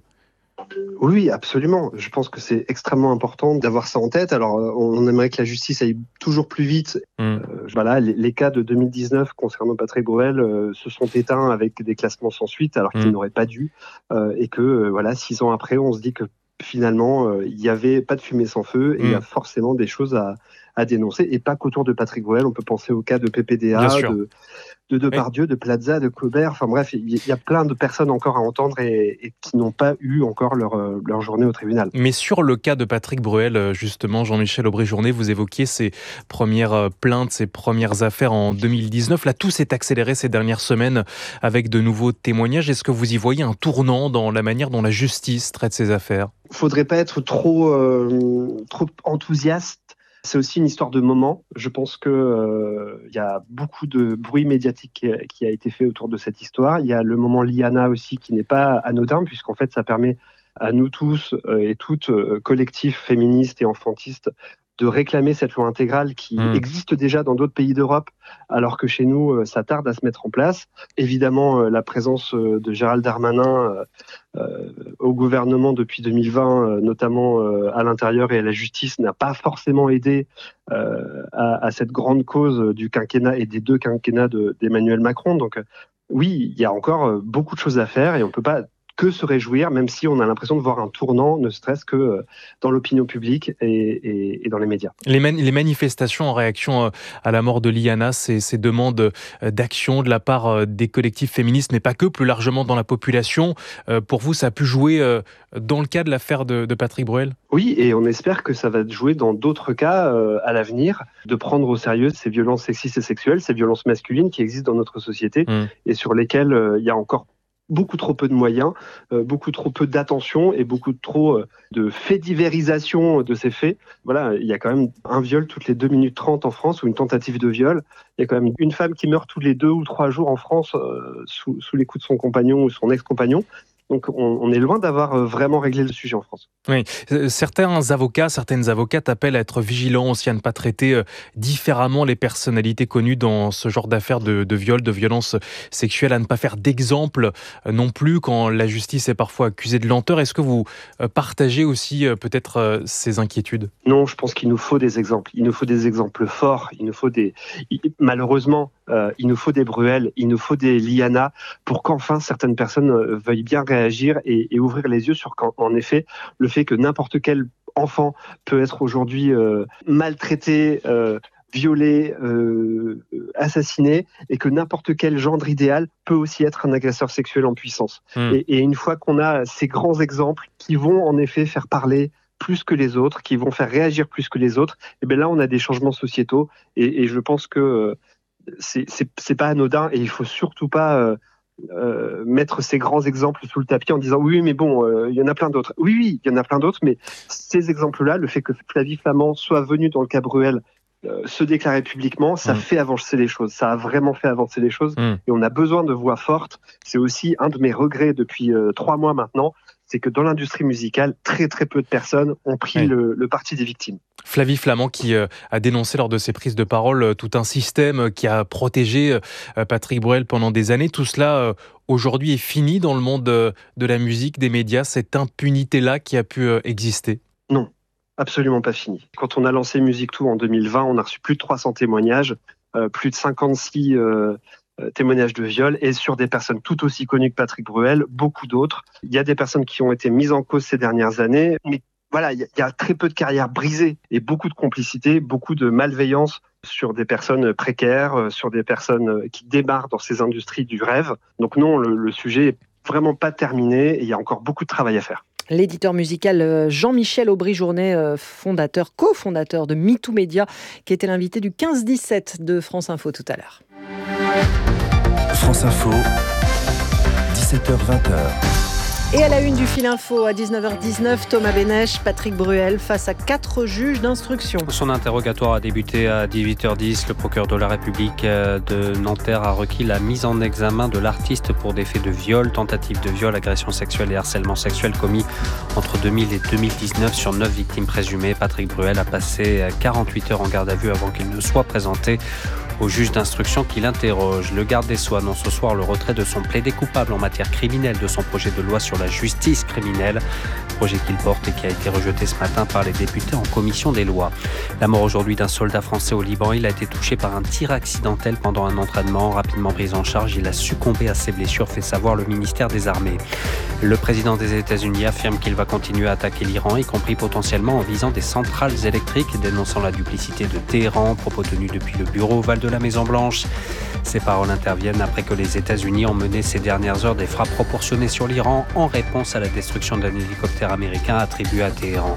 Oui, absolument. Je pense que c'est extrêmement important d'avoir ça en tête. Alors, on aimerait que la justice aille toujours plus vite. Mmh. Euh, voilà, les, les cas de deux mille dix-neuf concernant Patrick Bruel euh, se sont éteints avec des classements sans suite, alors qu'ils mmh. n'auraient pas dû. Euh, et que, euh, voilà, six ans après, on se dit que finalement, euh, il n'y avait pas de fumée sans feu et il mmh. y a forcément des choses à, à dénoncer. Et pas qu'autour de Patrick Bruel. On peut penser au cas de P P D A, de, de Depardieu, oui. de Plaza, de Colbert. Enfin bref, il y a plein de personnes encore à entendre et, et qui n'ont pas eu encore leur, leur journée au tribunal. Mais sur le cas de Patrick Bruel, justement, Jean-Michel Aubry-Journet, vous évoquiez ses premières plaintes, ses premières affaires en deux mille dix-neuf. Là, tout s'est accéléré ces dernières semaines avec de nouveaux témoignages. Est-ce que vous y voyez un tournant dans la manière dont la justice traite ces affaires ? Il ne faudrait pas être trop, euh, trop enthousiaste. C'est aussi une histoire de moment. Je pense qu'il euh, y a beaucoup de bruit médiatique qui a, qui a été fait autour de cette histoire. Il y a le moment Liana aussi qui n'est pas anodin, puisqu'en fait ça permet à nous tous euh, et toutes, euh, collectifs féministes et enfantistes, de réclamer cette loi intégrale qui mmh. existe déjà dans d'autres pays d'Europe, alors que chez nous, euh, ça tarde à se mettre en place. Évidemment, euh, la présence euh, de Gérald Darmanin euh, euh, au gouvernement depuis deux mille vingt, euh, notamment euh, à l'intérieur et à la justice, n'a pas forcément aidé euh, à, à cette grande cause du quinquennat et des deux quinquennats de, d'Emmanuel Macron. Donc euh, oui, il y a encore euh, beaucoup de choses à faire et on ne peut pas que se réjouir, même si on a l'impression de voir un tournant, ne serait-ce que dans l'opinion publique et, et, et dans les médias. Les, man- les manifestations en réaction à la mort de Liana, ces, ces demandes d'action de la part des collectifs féministes, mais pas que, plus largement dans la population, pour vous, ça a pu jouer dans le cas de l'affaire de, de Patrick Bruel ? Oui, et on espère que ça va jouer dans d'autres cas euh, à l'avenir, de prendre au sérieux ces violences sexistes et sexuelles, ces violences masculines qui existent dans notre société mmh. et sur lesquelles euh, il y a encore beaucoup trop peu de moyens, euh, beaucoup trop peu d'attention et beaucoup trop euh, de fédivérisation de ces faits. Voilà, il y a quand même un viol toutes les deux minutes trente en France ou une tentative de viol. Il y a quand même une femme qui meurt tous les deux ou trois jours en France euh, sous, sous les coups de son compagnon ou son ex-compagnon. Donc on, on est loin d'avoir vraiment réglé le sujet en France. Oui, certains avocats, certaines avocates appellent à être vigilants aussi à ne pas traiter différemment les personnalités connues dans ce genre d'affaires de, de viol, de violence sexuelle, à ne pas faire d'exemple non plus quand la justice est parfois accusée de lenteur. Est-ce que vous partagez aussi peut-être ces inquiétudes ? Non, je pense qu'il nous faut des exemples. Il nous faut des exemples forts. Il nous faut des... Malheureusement, euh, il nous faut des Bruel, il nous faut des Liana pour qu'enfin certaines personnes veuillent bien réagir agir et, et ouvrir les yeux sur qu'en en effet, le fait que n'importe quel enfant peut être aujourd'hui euh, maltraité, euh, violé, euh, assassiné, et que n'importe quel gendre idéal peut aussi être un agresseur sexuel en puissance. Mmh. Et, et une fois qu'on a ces grands exemples qui vont en effet faire parler plus que les autres, qui vont faire réagir plus que les autres, et bien là on a des changements sociétaux et, et je pense que euh, c'est, c'est, c'est pas anodin et il faut surtout pas euh, Euh, mettre ces grands exemples sous le tapis en disant oui mais bon il euh, y en a plein d'autres. Oui oui il y en a plein d'autres, mais ces exemples-là, le fait que Flavie Flament soit venue dans le cas Bruel euh, se déclarer publiquement, ça mmh. fait avancer les choses, ça a vraiment fait avancer les choses mmh. et on a besoin de voix fortes. C'est aussi un de mes regrets depuis euh, trois mois maintenant, c'est que dans l'industrie musicale, très très peu de personnes ont pris oui. le, le parti des victimes. Flavie Flament qui euh, a dénoncé lors de ses prises de parole euh, tout un système qui a protégé euh, Patrick Bruel pendant des années. Tout cela euh, aujourd'hui est fini dans le monde euh, de la musique, des médias, cette impunité-là qui a pu euh, exister ? Non, absolument pas fini. Quand on a lancé Musique Tout en deux mille vingt, on a reçu plus de trois cents témoignages, euh, plus de cinquante-six euh, témoignages de viol, et sur des personnes tout aussi connues que Patrick Bruel, beaucoup d'autres. Il y a des personnes qui ont été mises en cause ces dernières années, mais voilà, il y, y a très peu de carrières brisées et beaucoup de complicité, beaucoup de malveillance sur des personnes précaires, sur des personnes qui démarrent dans ces industries du rêve. Donc non, le, le sujet est vraiment pas terminé et il y a encore beaucoup de travail à faire. L'éditeur musical Jean-Michel Aubry-Journet, fondateur, cofondateur de MeToo Média, qui était l'invité du quinze dix-sept de France Info tout à l'heure. France Info, dix-sept heures vingt. Et à la une du Fil Info, à dix-neuf heures dix-neuf, Thomas Bénèche, Patrick Bruel face à quatre juges d'instruction. Son interrogatoire a débuté à dix-huit heures dix. Le procureur de la République de Nanterre a requis la mise en examen de l'artiste pour des faits de viol, tentative de viol, agression sexuelle et harcèlement sexuel commis entre deux mille et deux mille dix-neuf sur neuf victimes présumées. Patrick Bruel a passé quarante-huit heures en garde à vue avant qu'il ne soit présenté au juge d'instruction qui l'interroge. Le garde des Sceaux annonce ce soir le retrait de son plaidé coupable en matière criminelle de son projet de loi sur la justice criminelle, projet qu'il porte et qui a été rejeté ce matin par les députés en commission des lois. La mort aujourd'hui d'un soldat français au Liban, il a été touché par un tir accidentel pendant un entraînement. Rapidement pris en charge, il a succombé à ses blessures, fait savoir le ministère des Armées. Le président des États-Unis affirme qu'il va continuer à attaquer l'Iran, y compris potentiellement en visant des centrales électriques, dénonçant la duplicité de Téhéran, propos tenus depuis le bureau ovale de la Maison-Blanche. Ces paroles interviennent après que les États-Unis ont mené ces dernières heures des frappes proportionnées sur l'Iran en réponse à la destruction d'un hélicoptère américain attribué à Téhéran.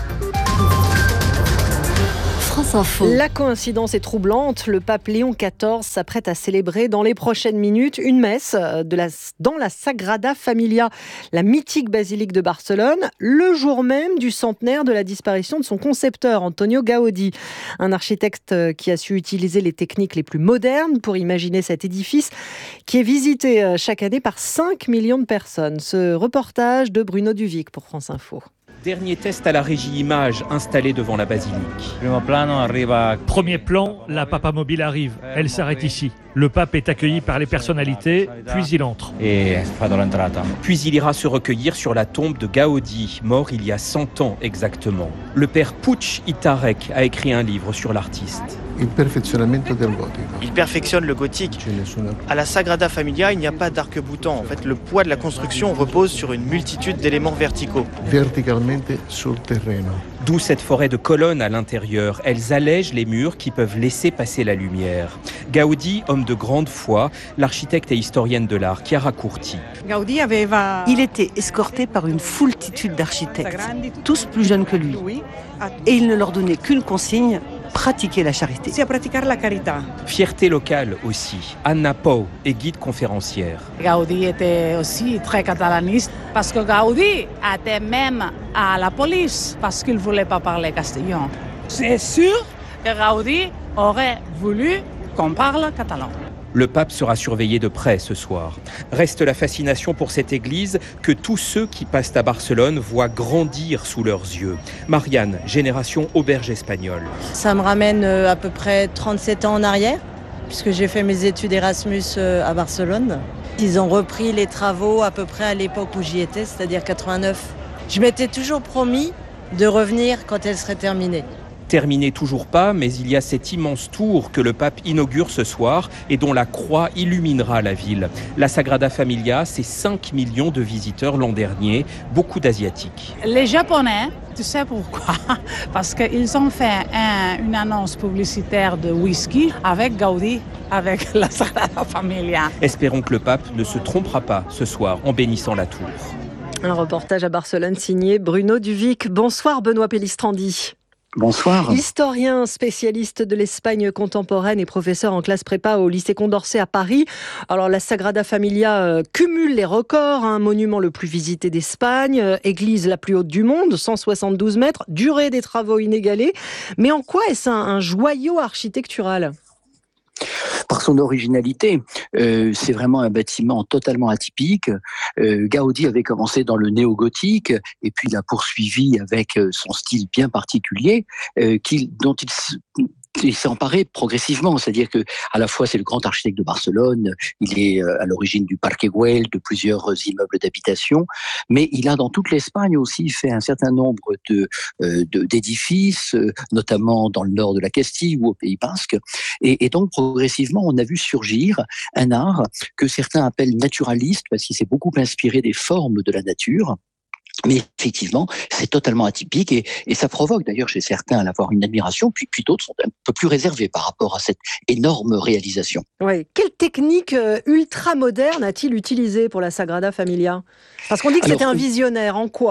France Info. La coïncidence est troublante. Le pape Léon quatorze s'apprête à célébrer dans les prochaines minutes une messe de la, dans la Sagrada Familia, la mythique basilique de Barcelone, le jour même du centenaire de la disparition de son concepteur, Antonio Gaudí. Un architecte qui a su utiliser les techniques les plus modernes pour imaginer cet édifice qui est visité chaque année par cinq millions de personnes. Ce reportage de Bruno Duvic pour France Info. Dernier test à la régie image installée devant la basilique. Premier plan, la Papa Mobile arrive. Elle s'arrête ici. Le pape est accueilli par les personnalités, puis il entre. Puis il ira se recueillir sur la tombe de Gaudí, mort il y a cent ans exactement. Le père Puig i Tarek a écrit un livre sur l'artiste. Il perfectionne le gothique. À la Sagrada Familia, il n'y a pas d'arc-boutant. En fait, le poids de la construction repose sur une multitude d'éléments verticaux. D'où cette forêt de colonnes à l'intérieur. Elles allègent les murs qui peuvent laisser passer la lumière. Gaudí, homme de grande foi, l'architecte et historienne de l'art, Chiara Curti. Il était escorté par une foultitude d'architectes, tous plus jeunes que lui. Et il ne leur donnait qu'une consigne: pratiquer la charité. Fierté locale aussi. Anna Pou est guide conférencière. Gaudí était aussi très catalaniste parce que Gaudí était même à la police parce qu'il ne voulait pas parler castillan. C'est sûr que Gaudí aurait voulu qu'on parle catalan. Le pape sera surveillé de près ce soir. Reste la fascination pour cette église que tous ceux qui passent à Barcelone voient grandir sous leurs yeux. Marianne, génération auberge espagnole. Ça me ramène à peu près trente-sept ans en arrière, puisque j'ai fait mes études Erasmus à Barcelone. Ils ont repris les travaux à peu près à l'époque où j'y étais, c'est-à-dire quatre-vingt-neuf. Je m'étais toujours promis de revenir quand elle serait terminée. Terminé toujours pas, mais il y a cette immense tour que le pape inaugure ce soir et dont la croix illuminera la ville. La Sagrada Familia, c'est cinq millions de visiteurs l'an dernier, beaucoup d'Asiatiques. Les Japonais, tu sais pourquoi? Parce qu'ils ont fait un, une annonce publicitaire de whisky avec Gaudí, avec la Sagrada Familia. Espérons que le pape ne se trompera pas ce soir en bénissant la tour. Un reportage à Barcelone signé Bruno Duvic. Bonsoir Benoît Pellistrandi. Bonsoir. Historien, spécialiste de l'Espagne contemporaine et professeur en classe prépa au lycée Condorcet à Paris. Alors la Sagrada Familia euh, cumule les records, un monument le plus visité d'Espagne, euh, église la plus haute du monde, cent soixante-douze mètres, durée des travaux inégalée. Mais en quoi est-ce un, un joyau architectural ? Par son originalité, euh, c'est vraiment un bâtiment totalement atypique. Euh, Gaudí avait commencé dans le néo-gothique et puis l'a poursuivi avec son style bien particulier, euh, qu'il, dont il il s'est emparé progressivement, c'est-à-dire que à la fois c'est le grand architecte de Barcelone, il est à l'origine du Parque Güell, de plusieurs immeubles d'habitation, mais il a dans toute l'Espagne aussi fait un certain nombre de, de d'édifices, notamment dans le nord de la Castille ou au Pays Basque, et, et donc progressivement on a vu surgir un art que certains appellent naturaliste parce qu'il s'est beaucoup inspiré des formes de la nature. Mais effectivement, c'est totalement atypique et, et ça provoque d'ailleurs chez certains à l'avoir une admiration, puis, puis d'autres sont un peu plus réservés par rapport à cette énorme réalisation. Oui. Quelle technique ultra moderne a-t-il utilisée pour la Sagrada Familia ? Parce qu'on dit que Alors, c'était un visionnaire, en quoi ?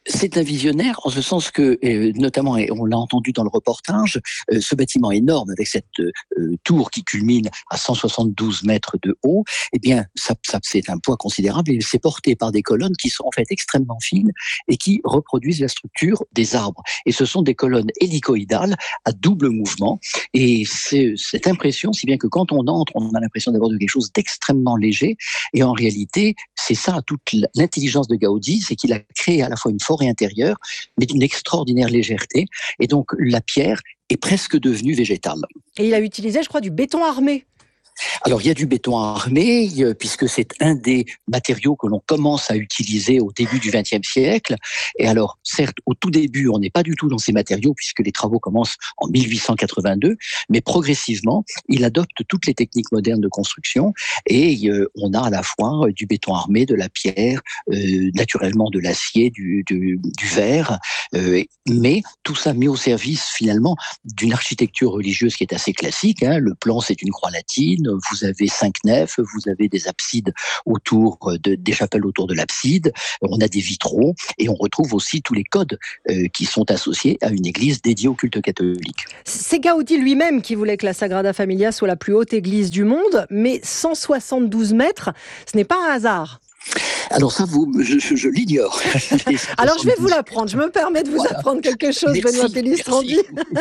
C'est un visionnaire en ce sens que, euh, notamment, et on l'a entendu dans le reportage, euh, ce bâtiment énorme avec cette euh, tour qui culmine à cent soixante-douze mètres de haut, eh bien, ça, ça, c'est un poids considérable et c'est porté par des colonnes qui sont en fait extrêmement fines et qui reproduisent la structure des arbres. Et ce sont des colonnes hélicoïdales à double mouvement. Et c'est cette impression, si bien que quand on entre, on a l'impression d'avoir de quelque chose d'extrêmement léger. Et en réalité, c'est ça toute l'intelligence de Gaudi, c'est qu'il a créé à la fois une forêt intérieure, mais d'une extraordinaire légèreté. Et donc, la pierre est presque devenue végétale. Et il a utilisé, je crois, du béton armé. Alors, il y a du béton armé, puisque c'est un des matériaux que l'on commence à utiliser au début du vingtième siècle. Et alors, certes, au tout début, on n'est pas du tout dans ces matériaux, puisque les travaux commencent en mille huit cent quatre-vingt-deux, mais progressivement, il adopte toutes les techniques modernes de construction, et euh, on a à la fois du béton armé, de la pierre, euh, naturellement de l'acier, du, du, du verre, euh, mais tout ça mis au service, finalement, d'une architecture religieuse qui est assez classique. Hein. Le plan, c'est une croix latine. Vous avez cinq nefs, vous avez des absides autour de, des chapelles autour de l'abside, on a des vitraux et on retrouve aussi tous les codes euh, qui sont associés à une église dédiée au culte catholique. C'est Gaudi lui-même qui voulait que la Sagrada Familia soit la plus haute église du monde, mais cent soixante-douze mètres, ce n'est pas un hasard. Alors ça, vous, je, je, je l'ignore. Alors je vais vous l'apprendre. Je me permets de vous voilà. apprendre quelque chose, merci, Benoît Pellistrandi.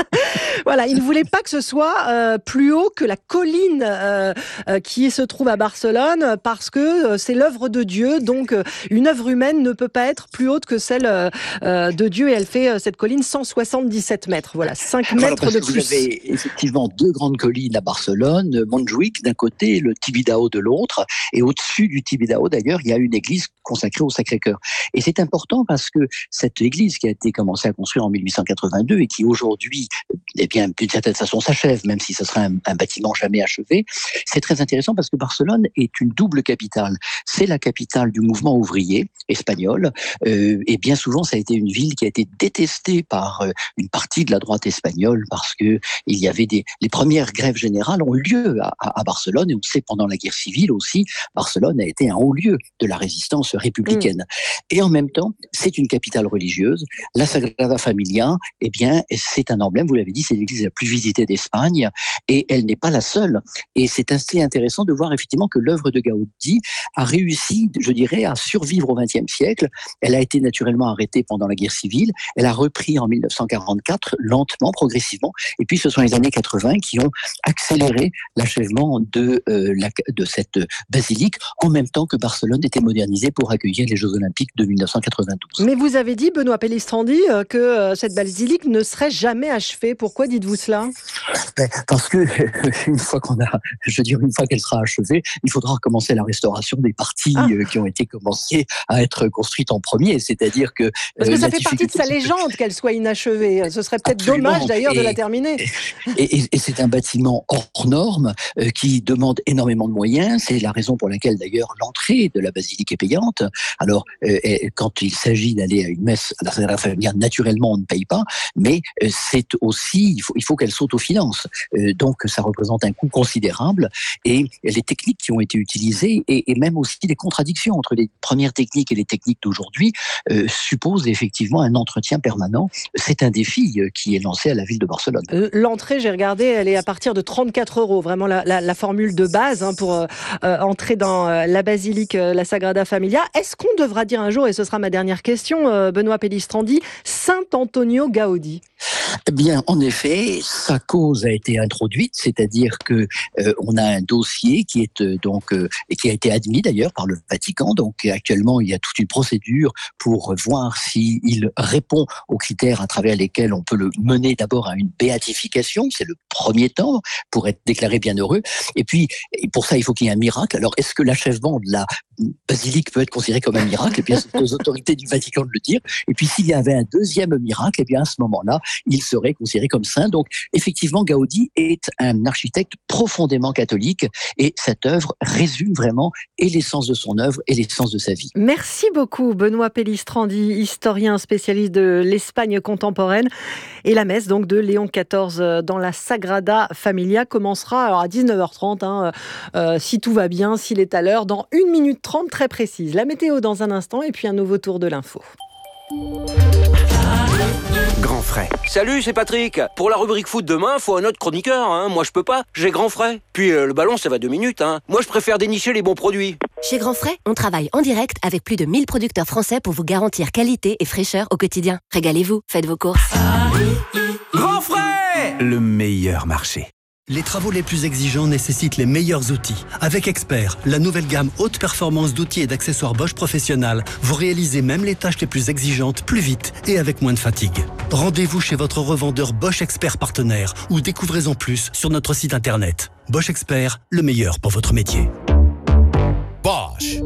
Voilà, il ne voulait pas que ce soit euh, plus haut que la colline euh, euh, qui se trouve à Barcelone, parce que euh, c'est l'œuvre de Dieu. Donc euh, une œuvre humaine ne peut pas être plus haute que celle euh, de Dieu. Et elle fait euh, cette colline cent soixante-dix-sept mètres. Voilà, cinq voilà, mètres de plus. Vous avez effectivement deux grandes collines à Barcelone, Montjuïc d'un côté et le Tibidabo de l'autre. Et au-dessus du Tibidabo, d'ailleurs, il y a une église consacrée au Sacré-Cœur. Et c'est important parce que cette église qui a été commencée à construire en mille huit cent quatre-vingt-deux et qui aujourd'hui, eh bien, d'une certaine façon s'achève, même si ce sera un, un bâtiment jamais achevé, c'est très intéressant parce que Barcelone est une double capitale. C'est la capitale du mouvement ouvrier espagnol euh, et bien souvent ça a été une ville qui a été détestée par euh, une partie de la droite espagnole parce que il y avait des les premières grèves générales ont eu lieu à, à, à Barcelone et on sait pendant la guerre civile aussi, Barcelone a été un haut lieu de la résistance républicaine. Mmh. Et en même temps, c'est une capitale religieuse. La Sagrada Familia, eh bien, c'est un emblème, vous l'avez dit, c'est l'église la plus visitée d'Espagne et elle n'est pas la seule. Et c'est assez intéressant de voir effectivement que l'œuvre de Gaudi a réussi, je dirais, à survivre au vingtième siècle. Elle a été naturellement arrêtée pendant la guerre civile. Elle a repris en mille neuf cent quarante-quatre, lentement, progressivement. Et puis, ce sont les années quatre-vingts qui ont accéléré l'achèvement de, euh, la, de cette basilique en même temps que Barcelone était modernisée pour accueillir les Jeux Olympiques de mille neuf cent quatre-vingt-douze. Mais vous avez dit, Benoît Pellistrandi, que cette basilique ne serait jamais achevée. Pourquoi dites-vous cela ? Parce que une fois qu'on a, je veux dire, une fois qu'elle sera achevée, il faudra recommencer la restauration des parties ah. qui ont été commencées à être construites en premier. C'est-à-dire que parce que ça fait partie de sa légende qu'elle soit inachevée. Ce serait peut-être Absolument. dommage d'ailleurs et, de la terminer. Et, et, et c'est un bâtiment hors norme euh, qui demande énormément de moyens. C'est la raison pour laquelle d'ailleurs l'entrée de la basilique est payante. Alors, euh, quand il s'agit d'aller à une messe à la Sagrada Familia, naturellement, on ne paye pas, mais euh, c'est aussi, il faut, il faut qu'elle s'autofinance. Euh, donc, ça représente un coût considérable et les techniques qui ont été utilisées et, et même aussi les contradictions entre les premières techniques et les techniques d'aujourd'hui euh, supposent effectivement un entretien permanent. C'est un défi qui est lancé à la ville de Barcelone. L'entrée, j'ai regardé, elle est à partir de trente-quatre euros, vraiment la, la, la formule de base hein, pour euh, entrer dans euh, la basilique, euh, la Sagrada Familia. Est-ce qu'on devra dire un jour, et ce sera ma dernière question, euh, Benoît Pellistrandi, Saint Antonio Gaudi? Eh bien, en effet, sa cause a été introduite, c'est-à-dire que euh, on a un dossier qui est euh, donc euh, et qui a été admis d'ailleurs par le Vatican. Donc actuellement, il y a toute une procédure pour voir s'il répond aux critères à travers lesquels on peut le mener d'abord à une béatification. C'est le premier temps pour être déclaré bienheureux. Et puis, pour ça, il faut qu'il y ait un miracle. Alors, est-ce que l'achèvement de la basilique peut être considéré comme un miracle? Eh bien, c'est aux autorités du Vatican de le dire. Et puis, s'il y avait un deuxième miracle, eh bien, à ce moment-là, il serait considéré comme saint. Donc, effectivement, Gaudi est un architecte profondément catholique et cette œuvre résume vraiment et l'essence de son œuvre et l'essence de sa vie. Merci beaucoup, Benoît Pellistrandi, historien spécialiste de l'Espagne contemporaine. Et la messe donc de Léon quatorze dans la Sagrada Familia commencera alors à dix-neuf heures trente, hein, euh, si tout va bien, s'il est à l'heure, dans une minute trente très précise. La météo dans un instant et puis un nouveau tour de l'info. Grand frais. Salut, c'est Patrick. Pour la rubrique foot demain, faut un autre chroniqueur. Hein. Moi, je peux pas. J'ai grand frais. Puis euh, le ballon, ça va deux minutes. Hein. Moi, je préfère dénicher les bons produits. Chez Grand Frais, on travaille en direct avec plus de mille producteurs français pour vous garantir qualité et fraîcheur au quotidien. Régalez-vous, faites vos courses. Grand frais. Le meilleur marché. Les travaux les plus exigeants nécessitent les meilleurs outils. Avec Expert, la nouvelle gamme haute performance d'outils et d'accessoires Bosch Professionnel, vous réalisez même les tâches les plus exigeantes plus vite et avec moins de fatigue. Rendez-vous chez votre revendeur Bosch Expert partenaire ou découvrez-en plus sur notre site internet. Bosch Expert, le meilleur pour votre métier. Bosch.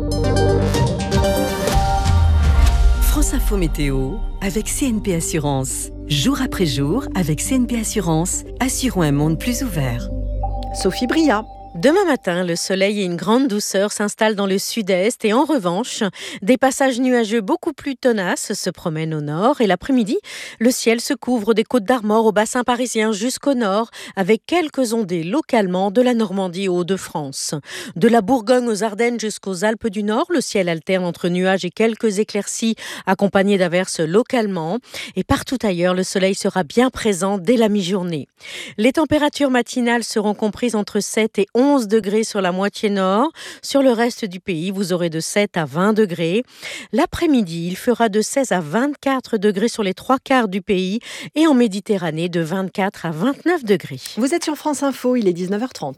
France Info Météo avec C N P Assurance. Jour après jour, avec C N P Assurance, assurons un monde plus ouvert. Sophie Bria. Demain matin, le soleil et une grande douceur s'installent dans le sud-est et en revanche, des passages nuageux beaucoup plus tenaces se promènent au nord et l'après-midi, le ciel se couvre des Côtes d'Armor au bassin parisien jusqu'au nord avec quelques ondées localement de la Normandie aux Hauts-de-France. De la Bourgogne aux Ardennes jusqu'aux Alpes du Nord, le ciel alterne entre nuages et quelques éclaircies accompagnées d'averses localement et partout ailleurs, le soleil sera bien présent dès la mi-journée. Les températures matinales seront comprises entre sept et onze degrés sur la moitié nord. Sur le reste du pays, vous aurez de sept à vingt degrés. L'après-midi, il fera de seize à vingt-quatre degrés sur les trois quarts du pays et en Méditerranée de vingt-quatre à vingt-neuf degrés. Vous êtes sur France Info, il est dix-neuf heures trente.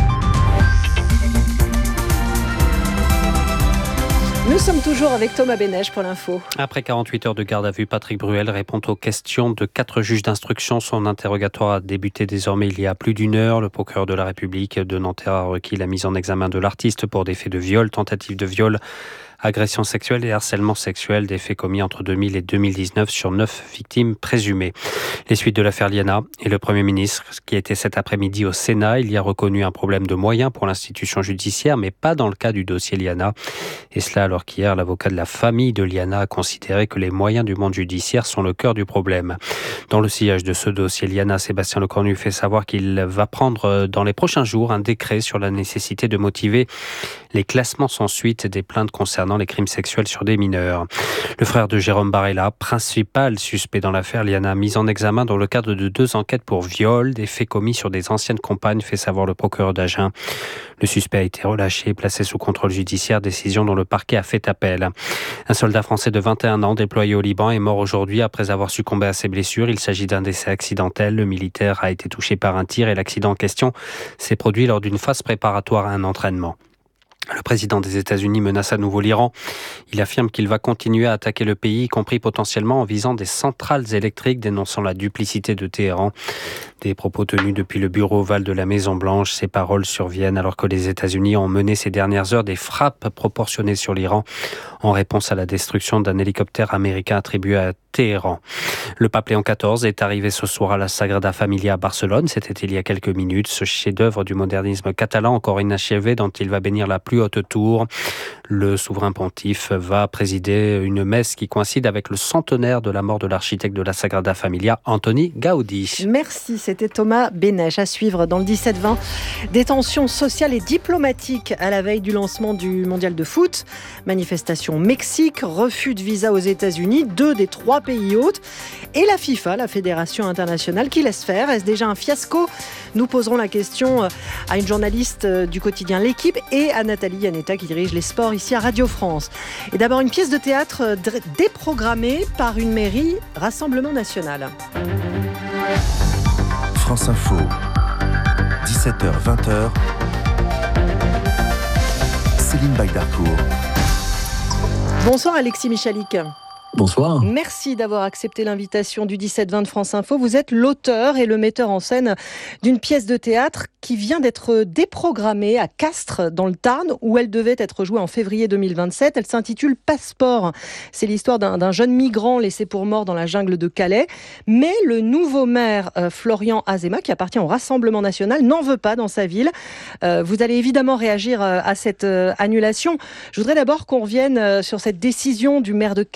Nous sommes toujours avec Thomas Bénèche pour l'info. Après quarante-huit heures de garde à vue, Patrick Bruel répond aux questions de quatre juges d'instruction. Son interrogatoire a débuté désormais il y a plus d'une heure. Le procureur de la République de Nanterre a requis la mise en examen de l'artiste pour des faits de viol, tentative de viol, agression sexuelle et harcèlement sexuel, des faits commis entre deux mille et deux mille dix-neuf sur neuf victimes présumées. Les suites de l'affaire Liana et le Premier ministre, qui était cet après-midi au Sénat, il y a reconnu un problème de moyens pour l'institution judiciaire, mais pas dans le cas du dossier Liana. Et cela alors qu'hier, l'avocat de la famille de Liana a considéré que les moyens du monde judiciaire sont le cœur du problème. Dans le sillage de ce dossier Liana, Sébastien Lecornu fait savoir qu'il va prendre dans les prochains jours un décret sur la nécessité de motiver les classements sans suite des plaintes concernant les crimes sexuels sur des mineurs. Le frère de Jérôme Barella, principal suspect dans l'affaire Liana, mis en examen dans le cadre de deux enquêtes pour viol, des faits commis sur des anciennes compagnes, fait savoir le procureur d'Agen. Le suspect a été relâché et placé sous contrôle judiciaire, décision dont le parquet a fait appel. Un soldat français de vingt et un ans déployé au Liban est mort aujourd'hui après avoir succombé à ses blessures. Il s'agit d'un décès accidentel. Le militaire a été touché par un tir et l'accident en question s'est produit lors d'une phase préparatoire à un entraînement. Le président des États-Unis menace à nouveau l'Iran. Il affirme qu'il va continuer à attaquer le pays, y compris potentiellement en visant des centrales électriques, dénonçant la duplicité de Téhéran. Des propos tenus depuis le bureau ovale de la Maison-Blanche. Ces paroles surviennent alors que les États-Unis ont mené ces dernières heures des frappes proportionnées sur l'Iran en réponse à la destruction d'un hélicoptère américain attribué à Téhéran. Le pape Léon quatorze est arrivé ce soir à la Sagrada Familia à Barcelone. C'était il y a quelques minutes. Ce chef-d'œuvre du modernisme catalan, encore inachevé, dont il va bénir la plus haute tour. Le souverain pontife va présider une messe qui coïncide avec le centenaire de la mort de l'architecte de la Sagrada Familia, Antoni Gaudí. Merci, c'était Thomas Bénèche. À suivre dans le dix-sept vingt, des tensions sociales et diplomatiques à la veille du lancement du mondial de foot. Manifestation au Mexique, refus de visa aux États-Unis, deux des trois pays hôtes. Et la FIFA, la Fédération internationale, qui laisse faire. Est-ce déjà un fiasco ? Nous poserons la question à une journaliste du quotidien L'Équipe et à Nathalie Yanetta qui dirige les sports ici à Radio France. Et d'abord une pièce de théâtre déprogrammée par une mairie, Rassemblement National. France Info, dix-sept heures vingt. Céline Bagdarcourt. Bonsoir Alexis Michalik. Bonsoir. Merci d'avoir accepté l'invitation du dix-sept vingt de France Info. Vous êtes l'auteur et le metteur en scène d'une pièce de théâtre qui vient d'être déprogrammée à Castres, dans le Tarn, où elle devait être jouée en février deux mille vingt-sept. Elle s'intitule Passeport. C'est l'histoire d'un, d'un jeune migrant laissé pour mort dans la jungle de Calais. Mais le nouveau maire, euh, Florian Azéma, qui appartient au Rassemblement National, n'en veut pas dans sa ville. Euh, vous allez évidemment réagir euh, à cette euh, annulation. Je voudrais d'abord qu'on revienne euh, sur cette décision du maire de Castres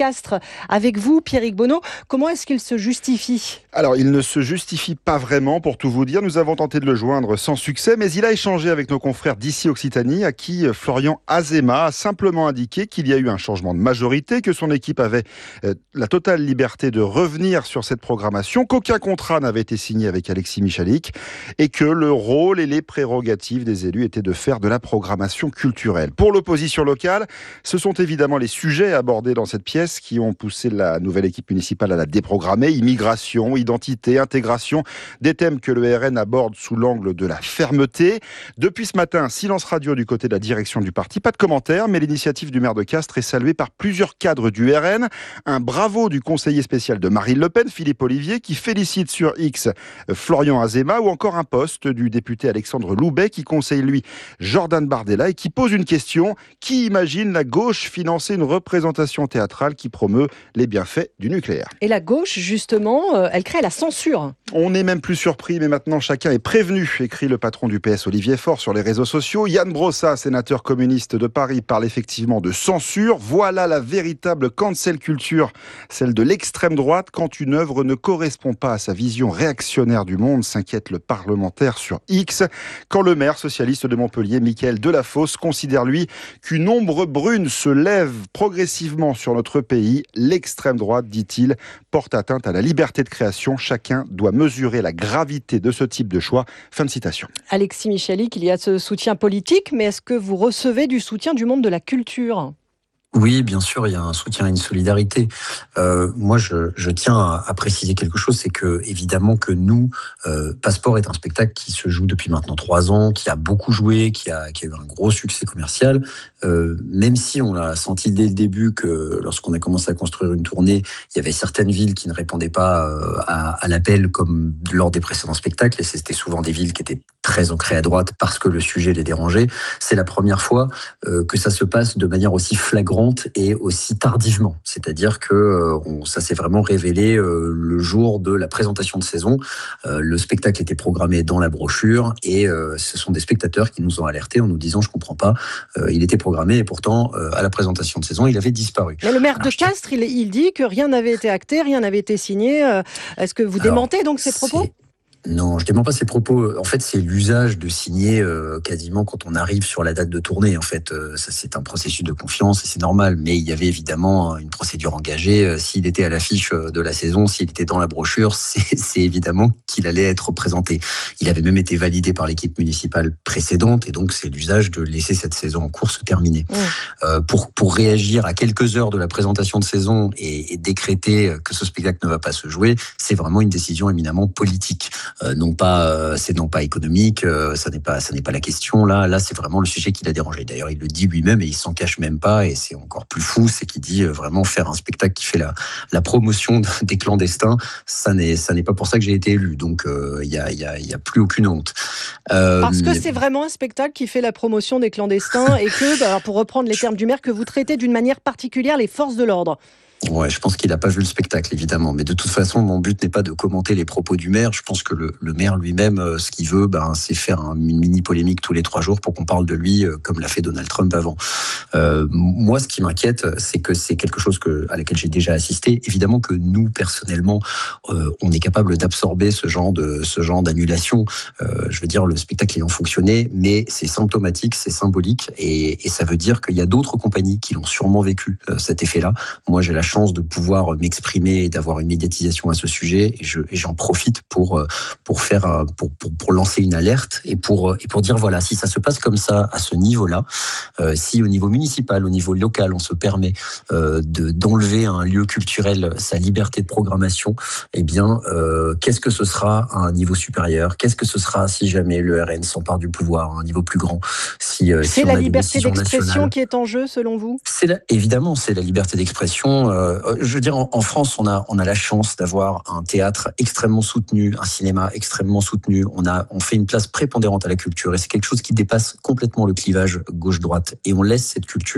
avec vous, Pierrick Bonneau. Comment est-ce qu'il se justifie ? Alors, il ne se justifie pas vraiment, pour tout vous dire. Nous avons tenté de le joindre sans succès, mais il a échangé avec nos confrères d'ici Occitanie, à qui Florian Azéma a simplement indiqué qu'il y a eu un changement de majorité, que son équipe avait euh, la totale liberté de revenir sur cette programmation, qu'aucun contrat n'avait été signé avec Alexis Michalik, et que le rôle et les prérogatives des élus étaient de faire de la programmation culturelle. Pour l'opposition locale, ce sont évidemment les sujets abordés dans cette pièce qui ont poussé la nouvelle équipe municipale à la déprogrammer. Immigration, identité, intégration, des thèmes que le R N aborde sous l'angle de la fermeté. Depuis ce matin, silence radio du côté de la direction du parti. Pas de commentaires, mais l'initiative du maire de Castres est saluée par plusieurs cadres du R N. Un bravo du conseiller spécial de Marine Le Pen, Philippe Olivier, qui félicite sur X Florian Azéma, ou encore un poste du député Alexandre Loubet qui conseille lui Jordan Bardella et qui pose une question. Qui imagine la gauche financer une représentation théâtrale qui promeut les bienfaits du nucléaire ? Et la gauche, justement, elle crée la censure. On n'est même plus surpris, mais maintenant chacun est prévenu, écrit le patron du P S Olivier Faure sur les réseaux sociaux. Yann Brossat, sénateur communiste de Paris, parle effectivement de censure. Voilà la véritable cancel culture, celle de l'extrême droite. Quand une œuvre ne correspond pas à sa vision réactionnaire du monde, s'inquiète le parlementaire sur X. Quand le maire socialiste de Montpellier, Mickaël Delafosse, considère lui qu'une ombre brune se lève progressivement sur notre pays, l'extrême droite, dit-il, porte atteinte à la liberté de création. Chacun doit mesurer la gravité de ce type de choix. Fin de citation. Alexis Michalik, il y a ce soutien politique, mais est-ce que vous recevez du soutien du monde de la culture ? Oui, bien sûr, il y a un soutien et une solidarité. Euh, moi, je, je tiens à, à préciser quelque chose, c'est que évidemment que nous, euh, Passeport est un spectacle qui se joue depuis maintenant trois ans, qui a beaucoup joué, qui a, qui a eu un gros succès commercial. Euh, même si on a senti dès le début que lorsqu'on a commencé à construire une tournée, il y avait certaines villes qui ne répondaient pas euh, à, à l'appel comme lors des précédents spectacles, et c'était souvent des villes qui étaient très ancrées à droite parce que le sujet les dérangeait. C'est la première fois euh, que ça se passe de manière aussi flagrante et aussi tardivement. C'est-à-dire que euh, on, ça s'est vraiment révélé euh, le jour de la présentation de saison. Euh, le spectacle était programmé dans la brochure et euh, ce sont des spectateurs qui nous ont alertés en nous disant « je comprends pas, euh, il était programmé et pourtant euh, à la présentation de saison, il avait disparu ». Mais le maire Alors, de Castres, il, il dit que rien n'avait été acté, rien n'avait été signé. Euh, est-ce que vous démentez Alors, donc ces propos ? Non, je ne dément pas ces propos. En fait, c'est l'usage de signer euh, quasiment quand on arrive sur la date de tournée. En fait, euh, ça c'est un processus de confiance et c'est normal. Mais il y avait évidemment une procédure engagée. Euh, s'il était à l'affiche de la saison, s'il était dans la brochure, c'est, c'est évidemment qu'il allait être présenté. Il avait même été validé par l'équipe municipale précédente et donc c'est l'usage de laisser cette saison en cours se terminer. Mmh. Euh, pour pour réagir à quelques heures de la présentation de saison et, et décréter que ce spectacle ne va pas se jouer, c'est vraiment une décision éminemment politique. Euh, non pas, euh, c'est non pas économique, euh, ça n'est pas, ça n'est pas la question. Là, là, c'est vraiment le sujet qui l'a dérangé. D'ailleurs, il le dit lui-même et il s'en cache même pas. Et c'est encore plus fou, c'est qu'il dit euh, vraiment faire un spectacle qui fait la, la promotion des clandestins. Ça n'est, ça n'est pas pour ça que j'ai été élu. Donc, il euh, y a, il y a, il y a plus aucune honte. Euh, Parce que c'est vraiment un spectacle qui fait la promotion des clandestins et que, bah, pour reprendre les termes du maire, que vous traitez d'une manière particulière les forces de l'ordre. Ouais, je pense qu'il n'a pas vu le spectacle, évidemment. Mais de toute façon, mon but n'est pas de commenter les propos du maire. Je pense que le, le maire lui-même, euh, ce qu'il veut, ben, c'est faire un, une mini-polémique tous les trois jours pour qu'on parle de lui, euh, comme l'a fait Donald Trump avant. Euh, moi, ce qui m'inquiète, c'est que c'est quelque chose que, à laquelle j'ai déjà assisté. Évidemment que nous, personnellement, euh, on est capable d'absorber ce genre de, ce genre d'annulation. Euh, je veux dire, le spectacle ayant fonctionné, mais c'est symptomatique, c'est symbolique, et, et ça veut dire qu'il y a d'autres compagnies qui l'ont sûrement vécu, euh, cet effet-là. Moi, j'ai la chance de pouvoir m'exprimer et d'avoir une médiatisation à ce sujet et, je, et j'en profite pour pour faire pour, pour pour lancer une alerte et pour et pour dire voilà, si ça se passe comme ça à ce niveau-là, euh, si au niveau municipal, au niveau local, on se permet euh, de d'enlever à un lieu culturel sa liberté de programmation, eh bien euh, qu'est-ce que ce sera à un niveau supérieur? Qu'est-ce que ce sera si jamais le R N s'empare du pouvoir à un niveau plus grand? Si, euh, c'est si la liberté d'expression nationale, qui est en jeu selon vous? C'est la, évidemment, c'est la liberté d'expression. Euh, je veux dire, en, en France, on a, on a la chance d'avoir un théâtre extrêmement soutenu, un cinéma extrêmement soutenu. On a, on fait une place prépondérante à la culture et c'est quelque chose qui dépasse complètement le clivage gauche-droite. Et on laisse cette culture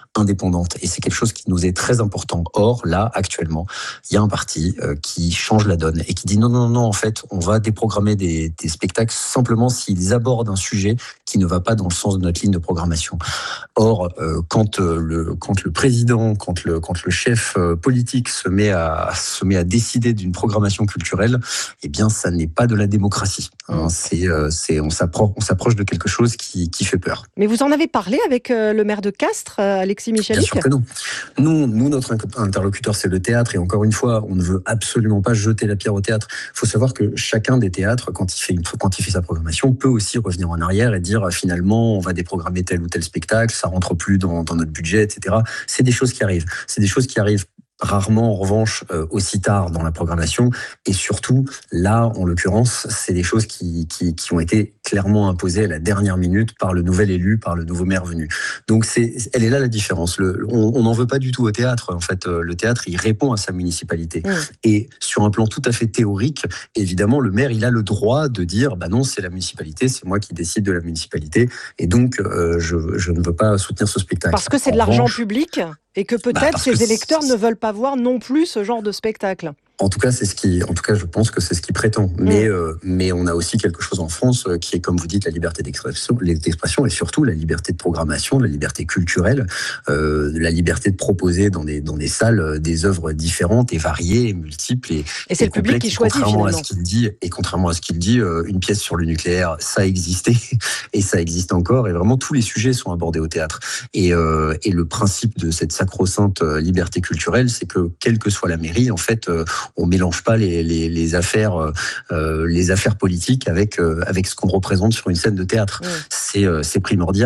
indépendante. Et c'est quelque chose qui nous est très important. Or, là, actuellement, il y a un parti euh, qui change la donne et qui dit non, non, non, en fait, on va déprogrammer des, des spectacles simplement s'ils abordent un sujet qui ne va pas dans le sens de notre ligne de programmation. Or, euh, quand, euh, le, quand le président, quand le, quand le chef euh, politique se met, à, se met à décider d'une programmation culturelle, eh bien, ça n'est pas de la démocratie. Hein, c'est, euh, c'est, on, s'approche, on s'approche de quelque chose qui, qui fait peur. Mais vous en avez parlé avec euh, le maire de Castres, euh, Alexis Michalik ? Bien sûr que non. Nous, nous, notre interlocuteur, c'est le théâtre. Et encore une fois, on ne veut absolument pas jeter la pierre au théâtre. Il faut savoir que chacun des théâtres, quand il fait, une, quand il fait sa programmation, peut aussi revenir en arrière et dire finalement, on va déprogrammer tel ou tel spectacle, ça rentre plus dans, dans notre budget, et cetera. C'est des choses qui arrivent. C'est des choses qui arrivent rarement, en revanche, euh, aussi tard dans la programmation. Et surtout, là, en l'occurrence, c'est des choses qui, qui, qui ont été clairement imposées à la dernière minute par le nouvel élu, par le nouveau maire venu. Donc, c'est, elle est là la différence. Le, on n'en veut pas du tout au théâtre. En fait, le théâtre, il répond à sa municipalité. Mmh. Et sur un plan tout à fait théorique, évidemment, le maire, il a le droit de dire, bah non, c'est la municipalité, c'est moi qui décide de la municipalité. Et donc, euh, je, je ne veux pas soutenir ce spectacle. Parce que c'est en de l'argent revanche, public et que peut-être bah ces électeurs ne veulent pas voir non plus ce genre de spectacle. En tout cas, c'est ce qui, en tout cas, je pense que c'est ce qui prétend. Mais, mmh. euh, mais on a aussi quelque chose en France euh, qui est, comme vous dites, la liberté d'expression, d'expression et surtout la liberté de programmation, la liberté culturelle, euh, la liberté de proposer dans des dans des salles euh, des œuvres différentes et variées, et multiples et, et c'est et le public qui choisit contrairement finalement. À ce qu'il dit et contrairement à ce qu'il dit, euh, une pièce sur le nucléaire, ça existait et ça existe encore. Et vraiment, tous les sujets sont abordés au théâtre. Et euh, et le principe de cette sacro-sainte liberté culturelle, c'est que quelle que soit la mairie, en fait, euh, on mélange pas les, les, les affaires, euh, les affaires politiques avec, euh, avec ce qu'on représente sur une scène de théâtre. Mmh. C'est, euh, c'est primordial.